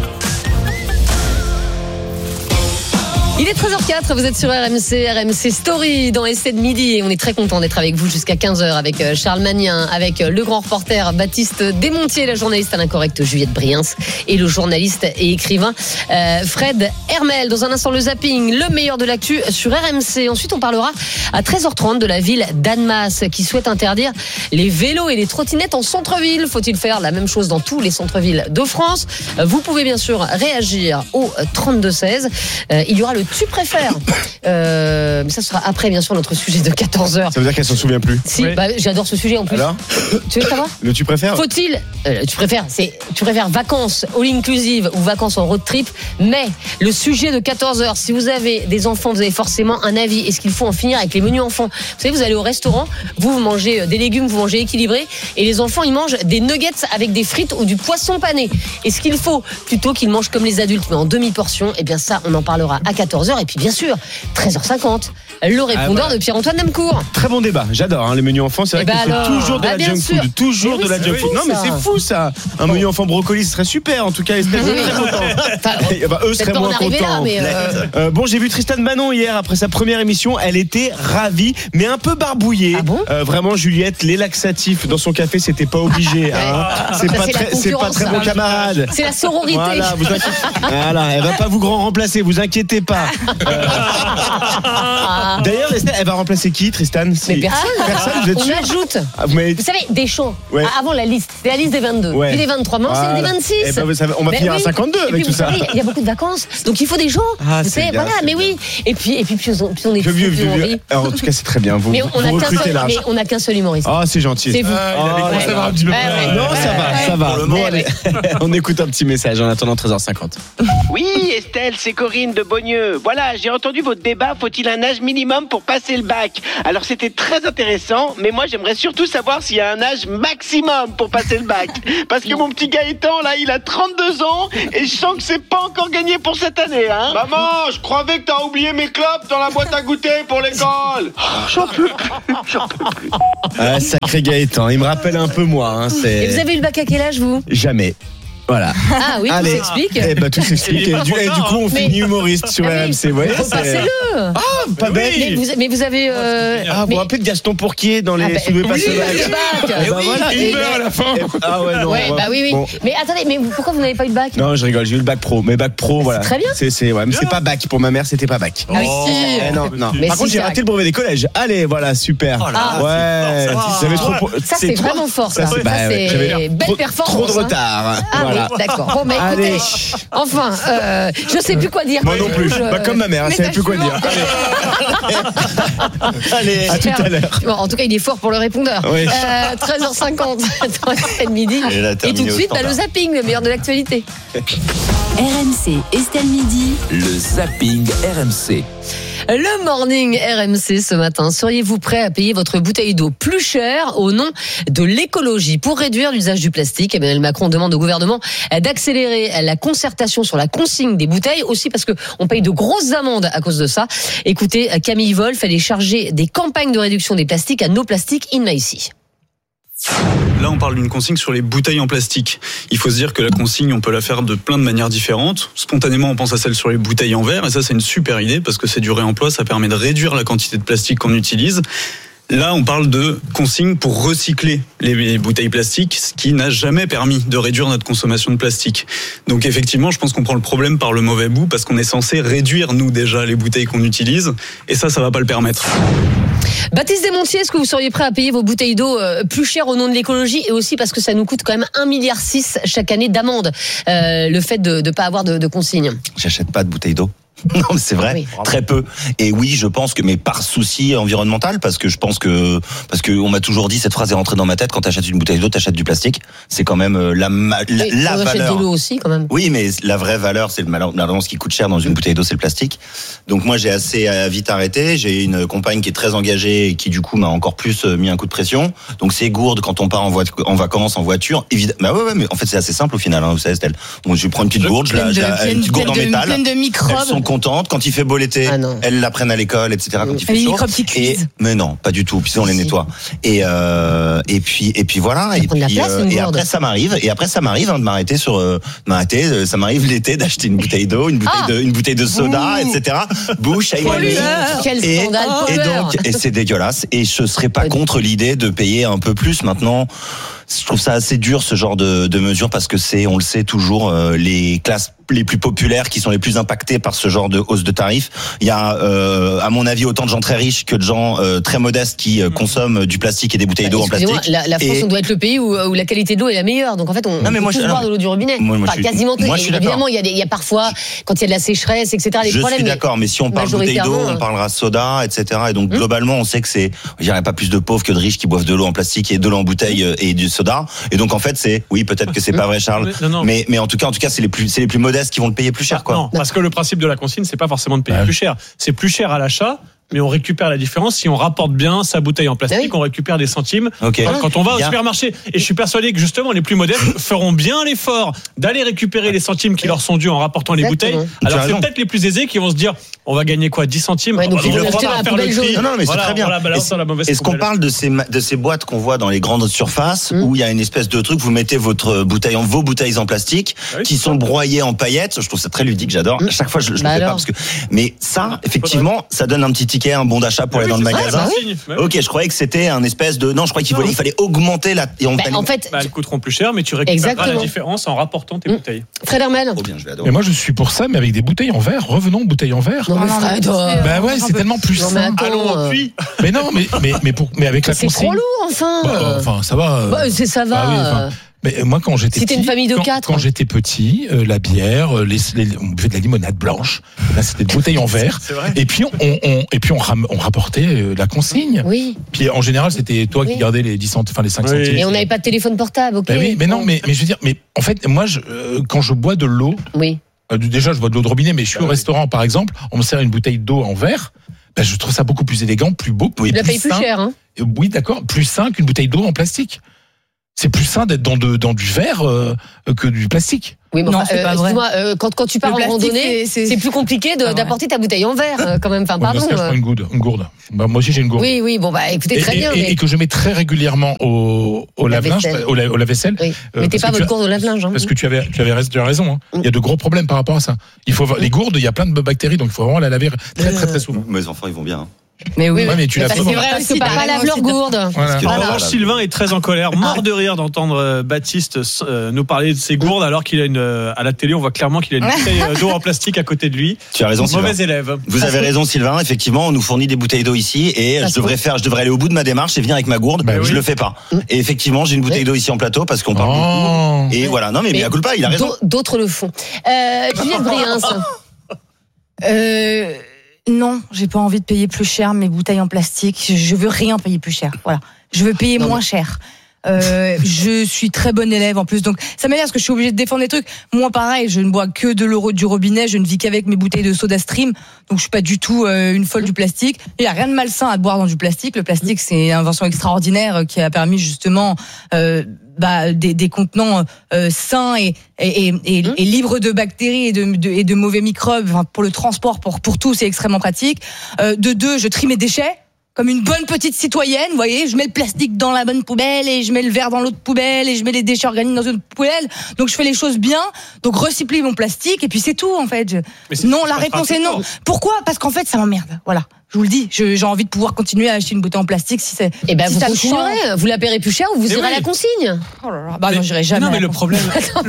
Il est 13h04, vous êtes sur RMC Story dans Estelle midi et on est très content d'être avec vous jusqu'à 15h avec Charles Magnin, avec le grand reporter Baptiste Desmontiers, la journaliste à l'incorrect Juliette Briens et le journaliste et écrivain Fred Hermel. Dans un instant le zapping, le meilleur de l'actu sur RMC. Ensuite on parlera à 13h30 de la ville d'Annemasse qui souhaite interdire les vélos et les trottinettes en centre-ville. Faut-il faire la même chose dans tous les centres-villes de France? Vous pouvez bien sûr réagir au 32-16. Il y aura le tu préfères. Mais ça sera après, bien sûr, notre sujet de 14h. Ça veut dire qu'elle s'en souvient plus. Si, j'adore ce sujet en plus. Alors tu veux savoir? Le tu préfères? Faut-il, tu préfères vacances all inclusive ou vacances en road trip? Mais le sujet de 14h, si vous avez des enfants, vous avez forcément un avis. Est-ce qu'il faut en finir avec les menus enfants? Vous savez, vous allez au restaurant, vous mangez des légumes, vous mangez équilibré, et les enfants, ils mangent des nuggets avec des frites ou du poisson pané. Est-ce qu'il faut plutôt qu'ils mangent comme les adultes, mais en demi-portion? Eh bien ça, on en parlera à 14h. Et puis bien sûr, 13h50, le répondeur de Pierre-Antoine Nemcourt. Très bon débat, j'adore les menus enfants. C'est vrai qu'il faut toujours de la junk food. Toujours de la junk food. Non mais c'est fou ça. Un menu enfant brocoli, ce serait super. En tout cas, Estelle serait très contente. Eux seraient moins contents. Bon, j'ai vu Tristan Manon hier après sa première émission. Elle était ravie, mais un peu barbouillée. Ah bon vraiment, Juliette, les laxatifs dans son café, c'était pas obligé. C'est pas très bon camarade. C'est la sororité. Voilà, elle va pas vous remplacer, vous inquiétez pas. D'ailleurs, Estelle, elle va remplacer qui, Tristan? Mais personne, vous êtes on sûr? ajoute. Vous savez, Deschamps, avant la liste, c'était la liste des 22. Puis des 23, maintenant c'est des 26. On va finir à 52 avec tout ça. Il y a beaucoup de vacances, donc il faut des gens. Vous savez, voilà, mais oui. Et puis on est vieux. Alors, en tout cas, c'est très bien. Vous recrutez là. Mais on n'a qu'un seul humoriste. Ah, c'est gentil. C'est vous. Non, ça va. Bon, allez, on écoute un petit message en attendant 13h50. Oui, Estelle, c'est Corinne de Beaunieu. Voilà, j'ai entendu votre débat. Faut-il un âge minimum pour passer le bac? Alors, c'était très intéressant, mais moi, j'aimerais surtout savoir s'il y a un âge maximum pour passer le bac. Parce que mon petit Gaëtan, là, il a 32 ans et je sens que c'est pas encore gagné pour cette année, hein. Maman, je croyais que t'as oublié mes clopes dans la boîte à goûter pour l'école. J'en peux plus. Sacré Gaëtan, il me rappelle un peu moi. Hein, et vous avez eu le bac à quel âge, vous? Jamais. Voilà. Ah oui, tout s'explique. Tout s'explique. Et du coup, on finit humoriste sur RMC. Passez-le. Pas bête. Mais vous avez. Vous vous rappelez de Gaston Pourquier dans les Soulevés pas sauvages? Il meurt à la fin. Ah ouais, non. Oui. Mais attendez, mais pourquoi vous n'avez pas eu de bac? Non, je rigole, j'ai eu le bac pro. Mais bac pro, voilà. Très bien. Mais c'est pas bac. Pour ma mère, c'était pas bac. Ah oui, si. Non. Par contre, j'ai raté le brevet des collèges. Allez, voilà, super. Ouais. Ça, c'est vraiment fort, ça. C'est belle performance. Trop de retard. Voilà. D'accord. Bon, mais écoutez, enfin, je sais plus quoi dire. Moi non plus. Comme ma mère, elle savait plus quoi dire. Allez, à tout à l'heure. Bon, en tout cas, il est fort pour le répondeur. 13h50 dans Estelle Midi. Et tout de suite, le zapping, le meilleur de l'actualité. RMC, Estelle Midi. Le zapping RMC. Le morning RMC ce matin. Seriez-vous prêt à payer votre bouteille d'eau plus cher au nom de l'écologie? Pour réduire l'usage du plastique, Emmanuel Macron demande au gouvernement d'accélérer la concertation sur la consigne des bouteilles, aussi parce qu'on paye de grosses amendes à cause de ça. Écoutez, Camille Wolf, elle est chargée des campagnes de réduction des plastiques à No Plastic in ici. Là, on parle d'une consigne sur les bouteilles en plastique. Il faut se dire que la consigne, on peut la faire de plein de manières différentes. Spontanément, on pense à celle sur les bouteilles en verre, et ça, c'est une super idée parce que c'est du réemploi, ça permet de réduire la quantité de plastique qu'on utilise. Là, on parle de consigne pour recycler les bouteilles plastiques, ce qui n'a jamais permis de réduire notre consommation de plastique. Donc effectivement, je pense qu'on prend le problème par le mauvais bout parce qu'on est censé réduire, nous, déjà, les bouteilles qu'on utilise, et ça va pas le permettre. Baptiste Desmontiers, est-ce que vous seriez prêt à payer vos bouteilles d'eau plus cher au nom de l'écologie, et aussi parce que ça nous coûte quand même 1,6 milliard chaque année d'amende, le fait de ne pas avoir de consigne? J'achète pas de bouteilles d'eau. Non, mais c'est vrai, très peu. Et oui, je pense que, mais par souci environnemental, parce que on m'a toujours dit, cette phrase est rentrée dans ma tête, quand t'achètes une bouteille d'eau, t'achètes du plastique. C'est quand même la valeur. De l'eau aussi, quand même. Oui, mais la vraie valeur, c'est ce qui coûte cher dans une bouteille d'eau, c'est le plastique. Donc moi, j'ai assez vite arrêté. J'ai une compagne qui est très engagée et qui, du coup, m'a encore plus mis un coup de pression. Donc c'est gourde quand on part en vacances en voiture. Évidemment, mais en fait, c'est assez simple au final, vous savez, Estelle. Donc je prends une petite gourde, une petite gourde en métal. Pleine de microbes. Contente. Quand il fait beau l'été, elles l'apprennent à l'école, etc. Quand il fait chaud. Mais non, pas du tout. Puis on les nettoie. Et puis voilà. Et après ça m'arrive. De m'arrêter ça m'arrive l'été d'acheter une bouteille d'eau, une bouteille de soda, etc. Bouche à éloigner. Quel scandale. Et c'est dégueulasse. Et je serais pas contre l'idée de payer un peu plus maintenant. Je trouve ça assez dur, ce genre de mesures, parce que on le sait toujours, les classes les plus populaires, qui sont les plus impactés par ce genre de hausse de tarifs. Il y a, à mon avis, autant de gens très riches que de gens très modestes qui consomment du plastique et des bouteilles d'eau en plastique. La France, on doit être le pays où la qualité de l'eau est la meilleure. Donc en fait, on peut tous boire de l'eau du robinet. Quasiment tout. Évidemment, il y a parfois, quand il y a de la sécheresse, etc., des problèmes. Je suis d'accord, mais si on parle bouteille d'eau, on parlera soda, etc. Et donc globalement, on sait que il n'y a pas plus de pauvres que de riches qui boivent de l'eau en plastique et de l'eau en bouteille et du soda. Et donc en fait, peut-être que c'est pas vrai, Charles. Mais en tout cas, c'est les plus modestes qui vont le payer plus cher, quoi. Non, parce que le principe de la consigne, c'est pas forcément de payer plus cher. C'est plus cher à l'achat, mais on récupère la différence. Si on rapporte bien sa bouteille en plastique, on récupère des centimes quand on va au supermarché. Et je suis persuadé que justement les plus modestes feront bien l'effort d'aller récupérer les centimes qui leur sont dus en rapportant les bouteilles. Alors c'est peut-être les plus aisés qui vont se dire, on va gagner quoi, 10 centimes. Donc ils vont acheter la poubelle jaune. Non, mais c'est très bien. Est-ce qu'on parle de ces boîtes qu'on voit dans les grandes surfaces où il y a une espèce de truc, vous mettez vos bouteilles en plastique qui sont broyées en paillettes. Je trouve ça très ludique, j'adore. À chaque fois je le fais pas parce que. Mais ça, effectivement, ça donne un petit ticket, un bon d'achat pour aller dans le magasin. Ok, je croyais que c'était un espèce de. Non, je croyais qu'il fallait augmenter la. En fait, elles coûteront plus cher, mais tu récupéreras la différence en rapportant tes bouteilles. Fred Hermel. Mais moi, je suis pour ça, mais avec des bouteilles en verre. Revenons aux bouteilles en verre. Non, mais Fred. Bah ouais, c'est tellement plus simple. Mais non, mais avec la consigne. C'est trop lourd, enfin. Enfin, ça va. Ça va. Mais moi, quand j'étais petit, une famille de 4. Quand j'étais petit, la bière, on buvait de la limonade blanche. Là, c'était des bouteilles en verre. Et puis on rapportait la consigne. Oui. Puis en général, c'était toi qui gardais les 5 centimes. Et on n'avait pas de téléphone portable, ok. Mais non, mais je veux dire, mais en fait, moi, quand je bois de l'eau, déjà, je bois de l'eau de robinet, mais je suis au restaurant, par exemple, on me sert une bouteille d'eau en verre. Je trouve ça beaucoup plus élégant, plus beau, plus la paye plus cher, hein. Oui, d'accord, plus sain qu'une bouteille d'eau en plastique. C'est plus sain d'être dans du verre que du plastique. Oui, mais c'est pas vrai. Quand tu pars en randonnée, c'est plus compliqué d'apporter ta bouteille en verre, quand même. Enfin, pardon. Parce que je prends une gourde. Moi aussi, j'ai une gourde. Oui, bon, écoutez, très bien. Et que je mets très régulièrement au lave-linge, au lave-vaisselle. Oui. Mettez pas votre gourde au lave-linge. Parce que tu as raison. Il y a de gros problèmes par rapport à ça. Les gourdes, il y a plein de bactéries, donc il faut vraiment la laver très, très, très souvent. Mes enfants, ils vont bien. Mais oui, mais tu l'as c'est vrai aussi, t'as pas lave leur gourde. En revanche, Sylvain est très en colère, mort de rire d'entendre Baptiste nous parler de ses gourdes alors qu'il a à la télé, on voit clairement qu'il a une bouteille d'eau en plastique à côté de lui. Tu as raison, Sylvain. Mauvais élève. Vous avez raison, Sylvain. Effectivement, on nous fournit des bouteilles d'eau ici et je devrais aller au bout de ma démarche et venir avec ma gourde. Je le fais pas. Et effectivement, j'ai une bouteille d'eau ici en plateau parce qu'on parle beaucoup. Et voilà. Non, mais à culpa, il a raison. D'autres le font. Juliette Briens. Non, j'ai pas envie de payer plus cher mes bouteilles en plastique. Je veux rien payer plus cher. Voilà. Je veux payer moins cher. Je suis très bonne élève en plus, donc ça m'énerve parce que je suis obligée de défendre des trucs. Moi, pareil, je ne bois que de l'eau du robinet, je ne vis qu'avec mes bouteilles de Soda Stream, donc je suis pas du tout une folle du plastique. Il y a rien de malsain à boire dans du plastique. Le plastique, c'est une invention extraordinaire qui a permis justement des contenants sains et libres de bactéries et de mauvais microbes. Enfin, pour le transport, pour tout, c'est extrêmement pratique. De deux, je trie mes déchets. Comme une bonne petite citoyenne, vous voyez, je mets le plastique dans la bonne poubelle et je mets le verre dans l'autre poubelle et je mets les déchets organiques dans une autre poubelle. Donc je fais les choses bien. Donc recycler mon plastique et puis c'est tout en fait. Non, la réponse est non. Pourquoi ? Parce qu'en fait ça m'emmerde. Voilà. Je vous le dis, j'ai envie de pouvoir continuer à acheter une bouteille en plastique si c'est. Eh ben vous continuerez, vous la paierez plus cher ou vous irez à la consigne. Oh là là, bah non, j'irai jamais. Non mais le problème,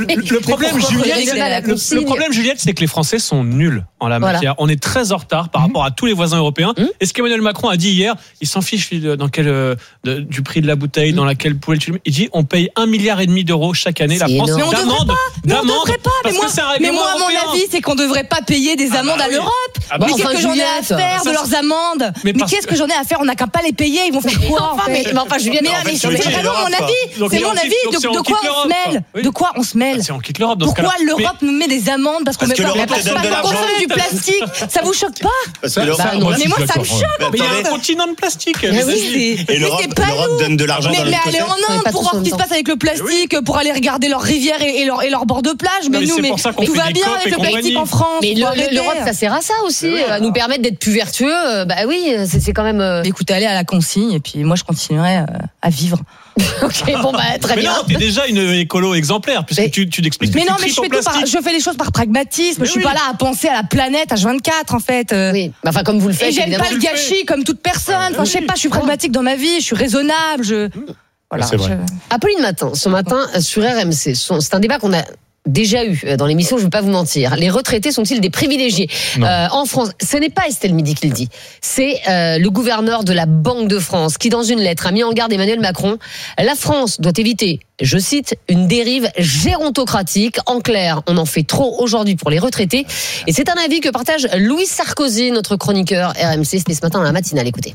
Juliette, c'est que les Français sont nuls en la matière. On est très en retard par rapport à tous les voisins européens. Et ce qu'Emmanuel Macron a dit hier, il s'en fiche du prix de la bouteille, dans laquelle poubelle tu le mets. Il dit on paye 1,5 milliard d'euros chaque année la France d'amende. Mais on devrait pas. Mais moi, à mon avis, c'est qu'on devrait pas payer des amendes à l'Europe. Mais qu'est-ce que j'en ai à faire de leurs amendes ? Mais qu'est-ce que j'en ai à faire ? On n'a qu'à pas les payer. Ils vont faire quoi ? Mais Juliette, c'est vraiment mon avis. C'est mon avis. De quoi on se mêle ? De quoi on se mêle ? Si on quitte l'Europe, pourquoi l'Europe nous met des amendes parce qu'on met pas du plastique ? Ça vous choque pas ? Mais moi, ça me choque. Il y a un continent de plastique. Et l'Europe donne de l'argent dans le aller en Inde pour voir ce qui se passe avec le plastique, pour aller regarder leurs rivières et leurs bords de plage. Mais nous, tout va bien avec le plastique en France. Mais l'Europe, ça sert à ça aussi, à nous permettre d'être plus vertueux. Bah oui, c'est quand même. Écoutez, allez à la consigne et puis moi je continuerai à vivre. Ok, bon très bien. Mais non, t'es déjà une écolo exemplaire puisque tu t'expliques. Mais non, mais je fais les choses par pragmatisme. Je suis pas là à penser à la planète H24 en fait. Oui, enfin comme vous le faites. Et j'aime pas le gâchis comme toute personne. Enfin, je sais pas, je suis pragmatique dans ma vie, je suis raisonnable. Voilà. Apolline Matin, ce matin sur RMC, c'est un débat qu'on a déjà eu dans l'émission, je ne vais pas vous mentir. Les retraités sont-ils des privilégiés en France? Ce n'est pas Estelle Midi qui le dit. C'est le gouverneur de la Banque de France qui, dans une lettre, a mis en garde Emmanuel Macron. La France doit éviter, je cite, une dérive gérontocratique. En clair, on en fait trop aujourd'hui pour les retraités. Et c'est un avis que partage Louis Sarkozy, notre chroniqueur RMC. C'était ce matin dans la matinale. Écoutez.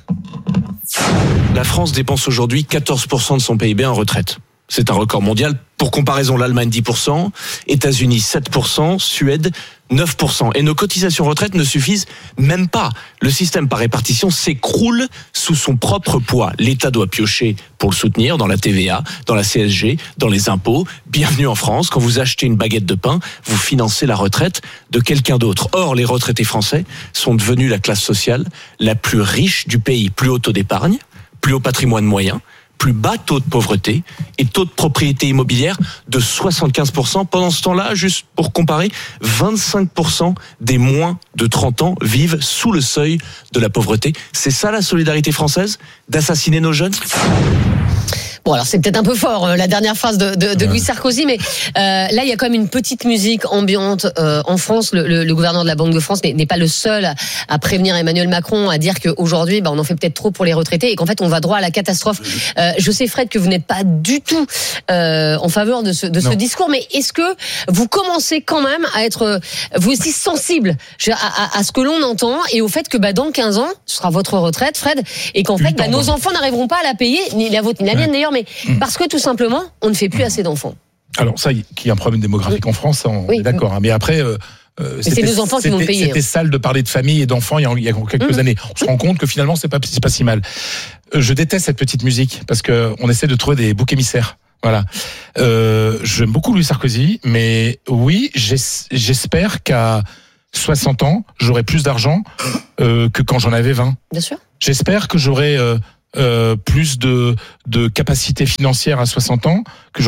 La France dépense aujourd'hui 14% de son PIB en retraite. C'est un record mondial. Pour comparaison, l'Allemagne 10%, États-Unis 7%, Suède 9%. Et nos cotisations retraite ne suffisent même pas. Le système par répartition s'écroule sous son propre poids. L'État doit piocher pour le soutenir dans la TVA, dans la CSG, dans les impôts. Bienvenue en France. Quand vous achetez une baguette de pain, vous financez la retraite de quelqu'un d'autre. Or, les retraités français sont devenus la classe sociale la plus riche du pays. Plus haut taux d'épargne, plus haut patrimoine moyen, plus bas taux de pauvreté et taux de propriété immobilière de 75%. Pendant ce temps-là, juste pour comparer, 25% des moins de 30 ans vivent sous le seuil de la pauvreté. C'est ça la solidarité française, d'assassiner nos jeunes ? Bon, alors c'est peut-être un peu fort la dernière phrase de Louis Sarkozy, mais là il y a quand même une petite musique ambiante en France. Le gouverneur de la Banque de France n'est pas le seul à prévenir Emmanuel Macron, à dire qu'aujourd'hui on en fait peut-être trop pour les retraités et qu'en fait on va droit à la catastrophe. Je sais, Fred, que vous n'êtes pas du tout en faveur de ce discours, mais est-ce que vous commencez quand même à être vous aussi sensible à ce que l'on entend et au fait que dans 15 ans ce sera votre retraite, Fred, et qu'en fait nos enfants n'arriveront pas à la payer, ni la vôtre ni la mienne d'ailleurs, mais parce que tout simplement, on ne fait plus assez d'enfants. Alors ça, qu'il y a un problème démographique en France, on est d'accord. Mais après, c'est nos enfants qui vont payer. C'était sale de parler de famille et d'enfants il y a quelques années. On se rend compte que finalement, c'est pas si mal. Je déteste cette petite musique parce que on essaie de trouver des boucs émissaires. Voilà. J'aime beaucoup Louis Sarkozy, mais oui, j'espère qu'à 60 ans, j'aurai plus d'argent que quand j'en avais 20. Bien sûr. J'espère que j'aurai plus de capacité financière à 60 ans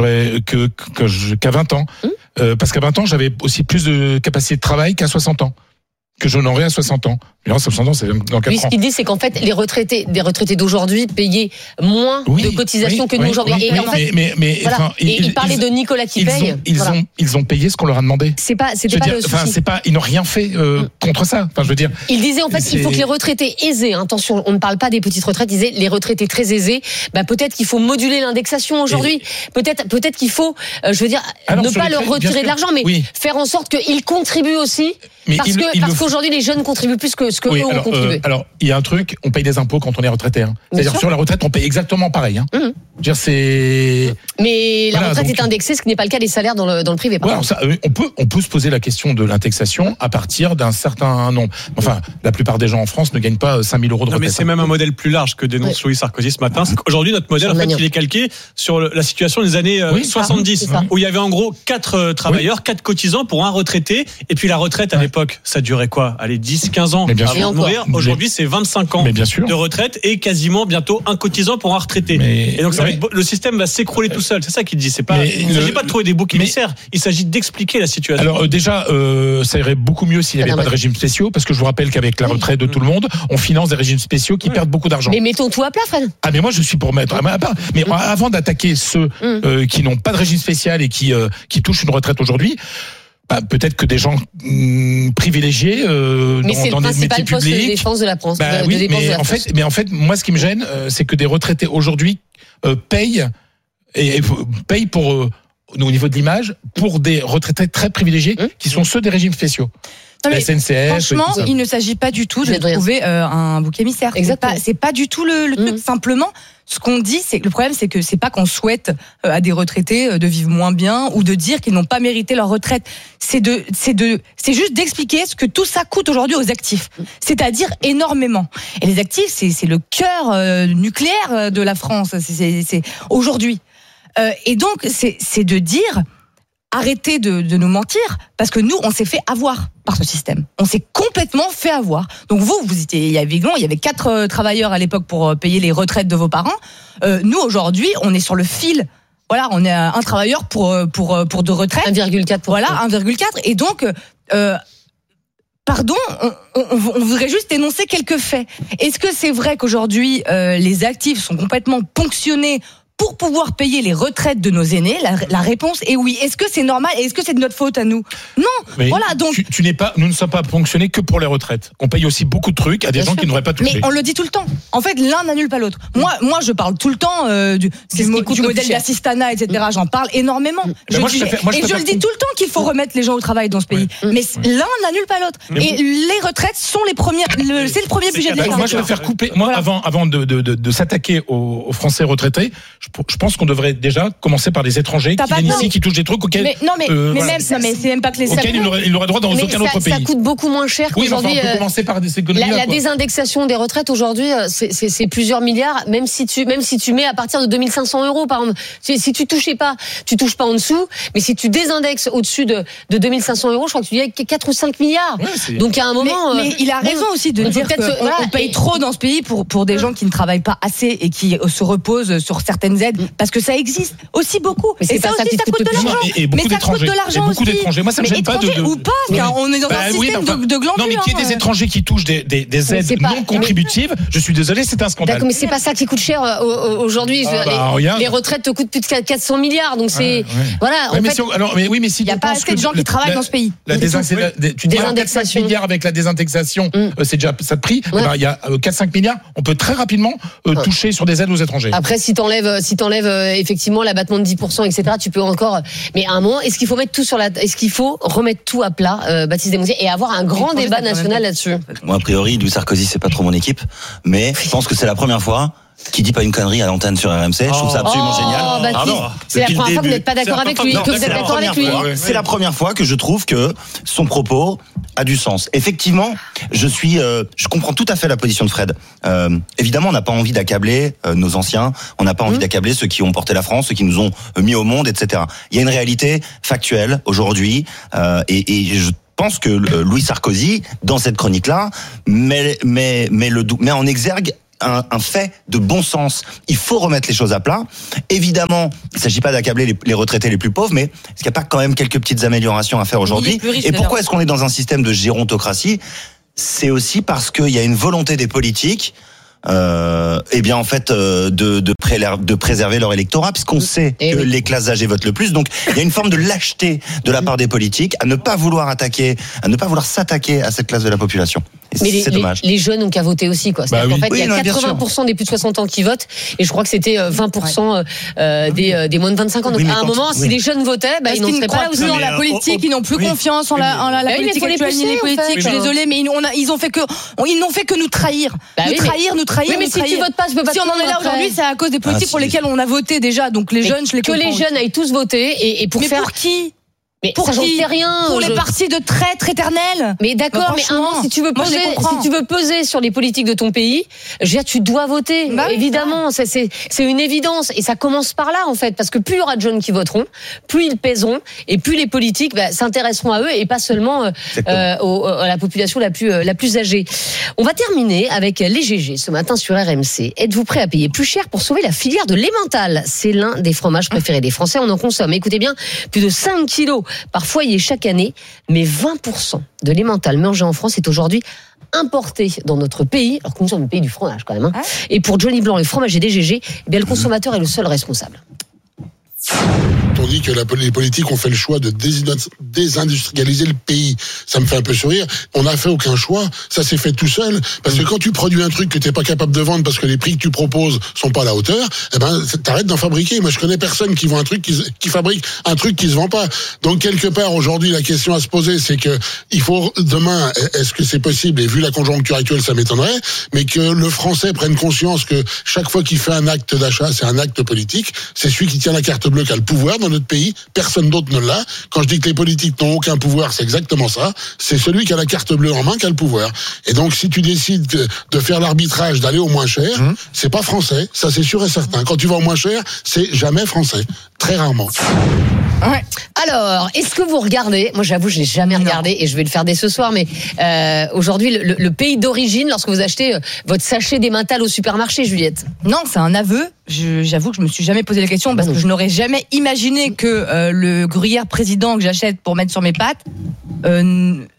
qu'à 20 ans. Parce qu'à 20 ans, j'avais aussi plus de capacité de travail qu'à 60 ans. Que je n'aurai à 60 ans. Mais là, 60 ans, c'est dans 4 ans. Ce qu'il dit, c'est qu'en fait, des retraités d'aujourd'hui payaient moins de cotisations que nous aujourd'hui. Et en fait, voilà. Il parlait de Nicolas qui paye. Ils ont payé ce qu'on leur a demandé. C'était pas le souci. Ils n'ont rien fait contre ça. Enfin, je veux dire. Il disait en fait qu'il faut que les retraités aisés, attention, on ne parle pas des petites retraites, il disait les retraités très aisés, peut-être qu'il faut moduler l'indexation aujourd'hui. Peut-être qu'il faut, ne pas leur retirer de l'argent, mais faire en sorte qu'ils contribuent aussi. Parce qu'aujourd'hui, les jeunes contribuent plus que ce que eux ont contribué. Alors, il y a un truc, on paye des impôts quand on est retraité. C'est-à-dire sur la retraite, on paye exactement pareil. Mais la retraite est indexée, ce qui n'est pas le cas des salaires dans le privé. On peut se poser la question de l'indexation à partir d'un certain nombre. Enfin, la plupart des gens en France ne gagnent pas 5 000 euros de retraite. Mais c'est même un modèle plus large que dénonce Louis Sarkozy ce matin. Aujourd'hui, notre modèle, en fait, il est calqué sur la situation des années 70, où il y avait en gros 4 travailleurs, 4 cotisants pour un retraité, et puis la retraite à l'époque, ça durait quoi ? Allez, 10, 15 ans avant de mourir. Aujourd'hui, c'est 25 ans de retraite et quasiment bientôt un cotisant pour un retraité. Et donc, le système va s'écrouler tout seul. C'est ça qu'il dit. Il ne s'agit pas de trouver des boucs émissaires. Il s'agit d'expliquer la situation. Alors, déjà, ça irait beaucoup mieux s'il n'y avait pas de régimes spéciaux, parce que je vous rappelle qu'avec la retraite de tout le monde, on finance des régimes spéciaux qui perdent beaucoup d'argent. Mais mettons tout à plat, Fred. Ah, mais moi, je suis pour mettre à part. Mais avant d'attaquer ceux qui n'ont pas de régime spécial et qui touchent une retraite aujourd'hui, peut-être que des gens privilégiés dans des métiers publics. Mais c'est le principal poste de défense de la France. Mais en fait, moi, ce qui me gêne, c'est que des retraités aujourd'hui payent pour au niveau de l'image pour des retraités très privilégiés qui sont ceux des régimes spéciaux. Non, mais SNCF, franchement, il ne s'agit pas du tout de trouver un bouc émissaire. C'est pas du tout le truc. Simplement, ce qu'on dit, c'est que le problème, c'est que c'est pas qu'on souhaite à des retraités de vivre moins bien ou de dire qu'ils n'ont pas mérité leur retraite. C'est juste d'expliquer ce que tout ça coûte aujourd'hui aux actifs. C'est-à-dire énormément. Et les actifs, c'est le cœur nucléaire de la France. C'est aujourd'hui. Et donc, c'est de dire, arrêtez de nous mentir, parce que nous, on s'est fait avoir par ce système. On s'est complètement fait avoir. Donc vous étiez, il y avait 4 travailleurs à l'époque pour payer les retraites de vos parents. Nous, aujourd'hui, on est sur le fil. Voilà, on est un travailleur pour 2 retraites. 1,4. Voilà, 1,4. Et donc, pardon, on voudrait juste énoncer quelques faits. Est-ce que c'est vrai qu'aujourd'hui, les actifs sont complètement ponctionnés pour pouvoir payer les retraites de nos aînés, la réponse est oui. Est-ce que c'est normal et est-ce que c'est de notre faute à nous ? Non. Mais voilà, donc nous ne sommes pas ponctionnés que pour les retraites. On paye aussi beaucoup de trucs à des gens qui n'auraient pas touché. Mais on le dit tout le temps. En fait, l'un n'annule pas l'autre. Moi, je parle tout le temps du modèle d'assistanat, etc. J'en parle énormément. Je le dis tout le temps qu'il faut remettre les gens au travail dans ce pays. Mais l'un n'annule pas l'autre. Et les retraites sont les premières. C'est le premier budget de l'État. Moi, je préfère couper. Moi, avant de s'attaquer aux Français retraités, je pense qu'on devrait déjà commencer par les étrangers qui viennent ici, qui touchent des trucs auxquels. C'est même pas que les auxquels ils n'auraient droit dans aucun autre pays. Ça coûte beaucoup moins cher qu'aujourd'hui. On peut commencer par des économies. La désindexation des retraites aujourd'hui, c'est plusieurs milliards. Même si tu mets à partir de 2500 euros, par exemple, si tu touches pas en dessous. Mais si tu désindexes au-dessus de 2500 euros, je crois que tu dis 4 ou 5 milliards. Donc à un moment, mais il a raison aussi de dire qu'on paye trop dans ce pays pour des gens qui ne travaillent pas assez et qui se reposent sur certaines aides, parce que ça existe aussi beaucoup. Mais et ça aussi, ça coûte de l'argent. Mais ça coûte de l'argent aussi. Beaucoup d'étrangers. Moi, ça me gêne pas de. Ou pas, car on est dans un système de glandus. Non, mais qu'il y ait des étrangers qui touchent des aides non contributives, je suis désolé, c'est un scandale. D'accord, mais c'est pas ça qui coûte cher aujourd'hui. Les retraites te coûtent plus de 400 milliards, donc c'est voilà. Mais si il n'y a pas assez de gens qui travaillent dans ce pays. Tu dis 4-5 milliards avec la désindexation, c'est déjà ça de prix. Il y a 4-5 milliards, on peut très rapidement toucher sur des aides aux étrangers. Après, si t'enlèves effectivement l'abattement de 10%, etc., tu peux encore. Mais à un moment, est-ce qu'il faut remettre tout à plat, Baptiste Desmontiers, et avoir un grand débat national là-dessus? Moi, a priori, Louis Sarkozy, c'est pas trop mon équipe, mais je pense que c'est la première fois qui dit pas une connerie à l'antenne sur RMC. Je trouve ça absolument génial. C'est la première fois que vous n'êtes pas d'accord avec lui, que vous êtes d'accord avec lui. C'est la première fois que je trouve que son propos a du sens. Effectivement, je comprends tout à fait la position de Fred. Évidemment, on n'a pas envie d'accabler nos anciens, on n'a pas envie d'accabler ceux qui ont porté la France, ceux qui nous ont mis au monde, etc. Il y a une réalité factuelle aujourd'hui, et je pense que Louis Sarkozy, dans cette chronique-là, met en exergue un fait de bon sens. Il faut remettre les choses à plat. Évidemment, il ne s'agit pas d'accabler les retraités les plus pauvres, mais est-ce qu'il n'y a pas quand même quelques petites améliorations à faire aujourd'hui ? Et pourquoi est-ce qu'on est dans un système de gérontocratie ? C'est aussi parce qu'il y a une volonté des politiques de préserver leur électorat, puisqu'on sait que les classes âgées votent le plus. Donc il y a une forme de lâcheté de la part des politiques à ne pas vouloir s'attaquer à cette classe de la population. Mais c'est dommage. Les jeunes ont qu'à voter aussi, quoi. C'est-à-dire qu'en fait, il y a 80% des plus de 60 ans qui votent, et je crois que c'était 20% des moins de 25 ans. Donc à un moment, si les jeunes votaient, ils n'en seraient pas là. Aussi dans la politique, ils n'ont plus confiance en la politique actuelle, ni les politiques. Je suis désolée, mais ils n'ont fait que nous trahir. Nous trahir. Mais si tu votes pas, je peux pas. Si on en est là aujourd'hui, c'est à cause des politiques pour lesquelles on a voté déjà. Donc les jeunes, je les comprends. Que les jeunes aillent tous voter et pour faire. Mais pour qui? Mais pour qui? Sais rien. Pour les partis de traîtres éternels. Mais d'accord, mais si tu veux peser sur les politiques de ton pays, tu dois voter. Évidemment, c'est une évidence, et ça commence par là en fait, parce que plus il y aura de jeunes qui voteront, plus ils pèseront, et plus les politiques s'intéresseront à eux et pas seulement à la population la plus âgée. On va terminer avec les GG ce matin sur RMC. Êtes-vous prêt à payer plus cher pour sauver la filière de l'emmental ? C'est l'un des fromages préférés des Français. On en consomme, écoutez bien, plus de 5 kilos par foyer chaque année, mais 20% de l'emmental mangé en France est aujourd'hui importé dans notre pays, alors que nous sommes le pays du fromage quand même. Et pour Johnny Blanc, le fromager des GG, le consommateur est le seul responsable. On dit que les politiques ont fait le choix de désindustrialiser le pays. Ça me fait un peu sourire. On n'a fait aucun choix. Ça s'est fait tout seul. Parce que quand tu produis un truc que t'es pas capable de vendre parce que les prix que tu proposes sont pas à la hauteur, t'arrêtes d'en fabriquer. Moi, je connais personne qui vend un truc qui fabrique un truc qui se vend pas. Donc, quelque part, aujourd'hui, la question à se poser, c'est que il faut demain, est-ce que c'est possible? Et vu la conjoncture actuelle, ça m'étonnerait, mais que le Français prenne conscience que chaque fois qu'il fait un acte d'achat, c'est un acte politique. C'est celui qui tient la carte bleue qui a le pouvoir dans notre pays, personne d'autre ne l'a. Quand je dis que les politiques n'ont aucun pouvoir, c'est exactement ça. C'est celui qui a la carte bleue en main qui a le pouvoir. Et donc, si tu décides de faire l'arbitrage, d'aller au moins cher, c'est pas français, ça c'est sûr et certain. Quand tu vas au moins cher, c'est jamais français. Très rarement. Ouais. Alors, est-ce que vous regardez? Moi, j'avoue, je n'ai jamais regardé et je vais le faire dès ce soir. Mais aujourd'hui, le pays d'origine, lorsque vous achetez votre sachet d'emmental au supermarché, Juliette? Non, c'est un aveu. J'avoue que je me suis jamais posé la question parce que je n'aurais jamais imaginé que le gruyère président que j'achète pour mettre sur mes pâtes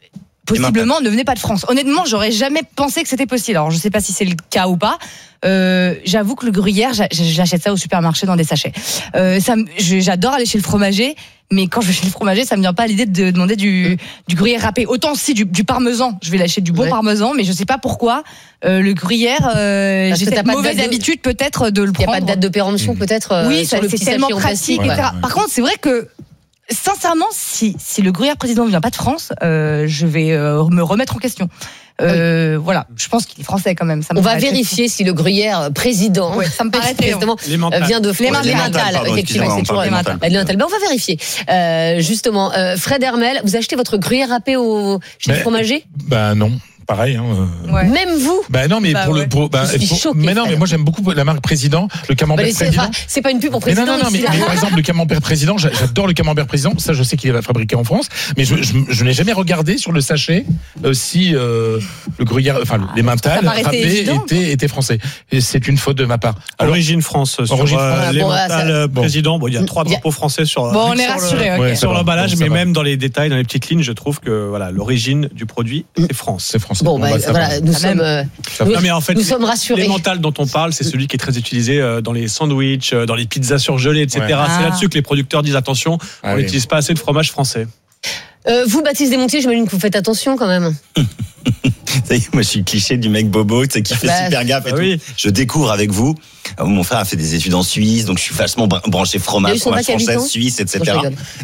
possiblement ne venait pas de France. Honnêtement, j'aurais jamais pensé que c'était possible. Alors je sais pas si c'est le cas ou pas. J'avoue que le gruyère, j'achète ça au supermarché dans des sachets. J'adore aller chez le fromager, mais quand je vais chez le fromager, ça me vient pas à l'idée de demander du gruyère râpé. Autant si du parmesan, je vais lâcher du bon parmesan, mais je sais pas pourquoi le gruyère. J'ai cette mauvaise habitude peut-être de le prendre. Il y a pas de date de péremption peut-être. Oui, c'est tellement pratique. Etc. Par contre, c'est vrai que sincèrement, si le gruyère président ne vient pas de France, je vais me remettre en question. Voilà, je pense qu'il est français quand même. On va vérifier si le gruyère président, ça me paraît vient de France. L'emmental, effectivement, c'est toujours l'emmental. Ben, on va vérifier. Justement, Fred Hermel, vous achetez votre gruyère râpé chez le fromager ? Non. Pareil, Même vous. Non, mais mais moi j'aime beaucoup la marque Président, le camembert Président. C'est pas une pub pour Président. Mais par exemple le camembert Président, j'adore le camembert Président. Ça, je sais qu'il est fabriqué en France, mais je n'ai jamais regardé sur le sachet si le gruyère, l'emmental râpé était français. Et c'est une faute de ma part. Origine France. Sur l'emmental Président, il y a 3 drapeaux français sur. On est rassuré. Sur l'emballage, mais même dans les détails, dans les petites lignes, je trouve que l'origine du produit, c'est France. C'est France. Bon, nous sommes rassurés. L'emmental dont on parle, c'est celui qui est très utilisé dans les sandwichs, dans les pizzas surgelées, etc. C'est là-dessus que les producteurs disent attention, on n'utilise pas assez de fromage français. Vous, Baptiste Desmontiers, j'imagine que vous faites attention quand même. Ça y est, moi je suis le cliché du mec bobo, tu sais, qui fait super gaffe et tout. Je découvre avec vous. Mon frère a fait des études en Suisse, donc je suis vachement branché fromage français, suisse, etc.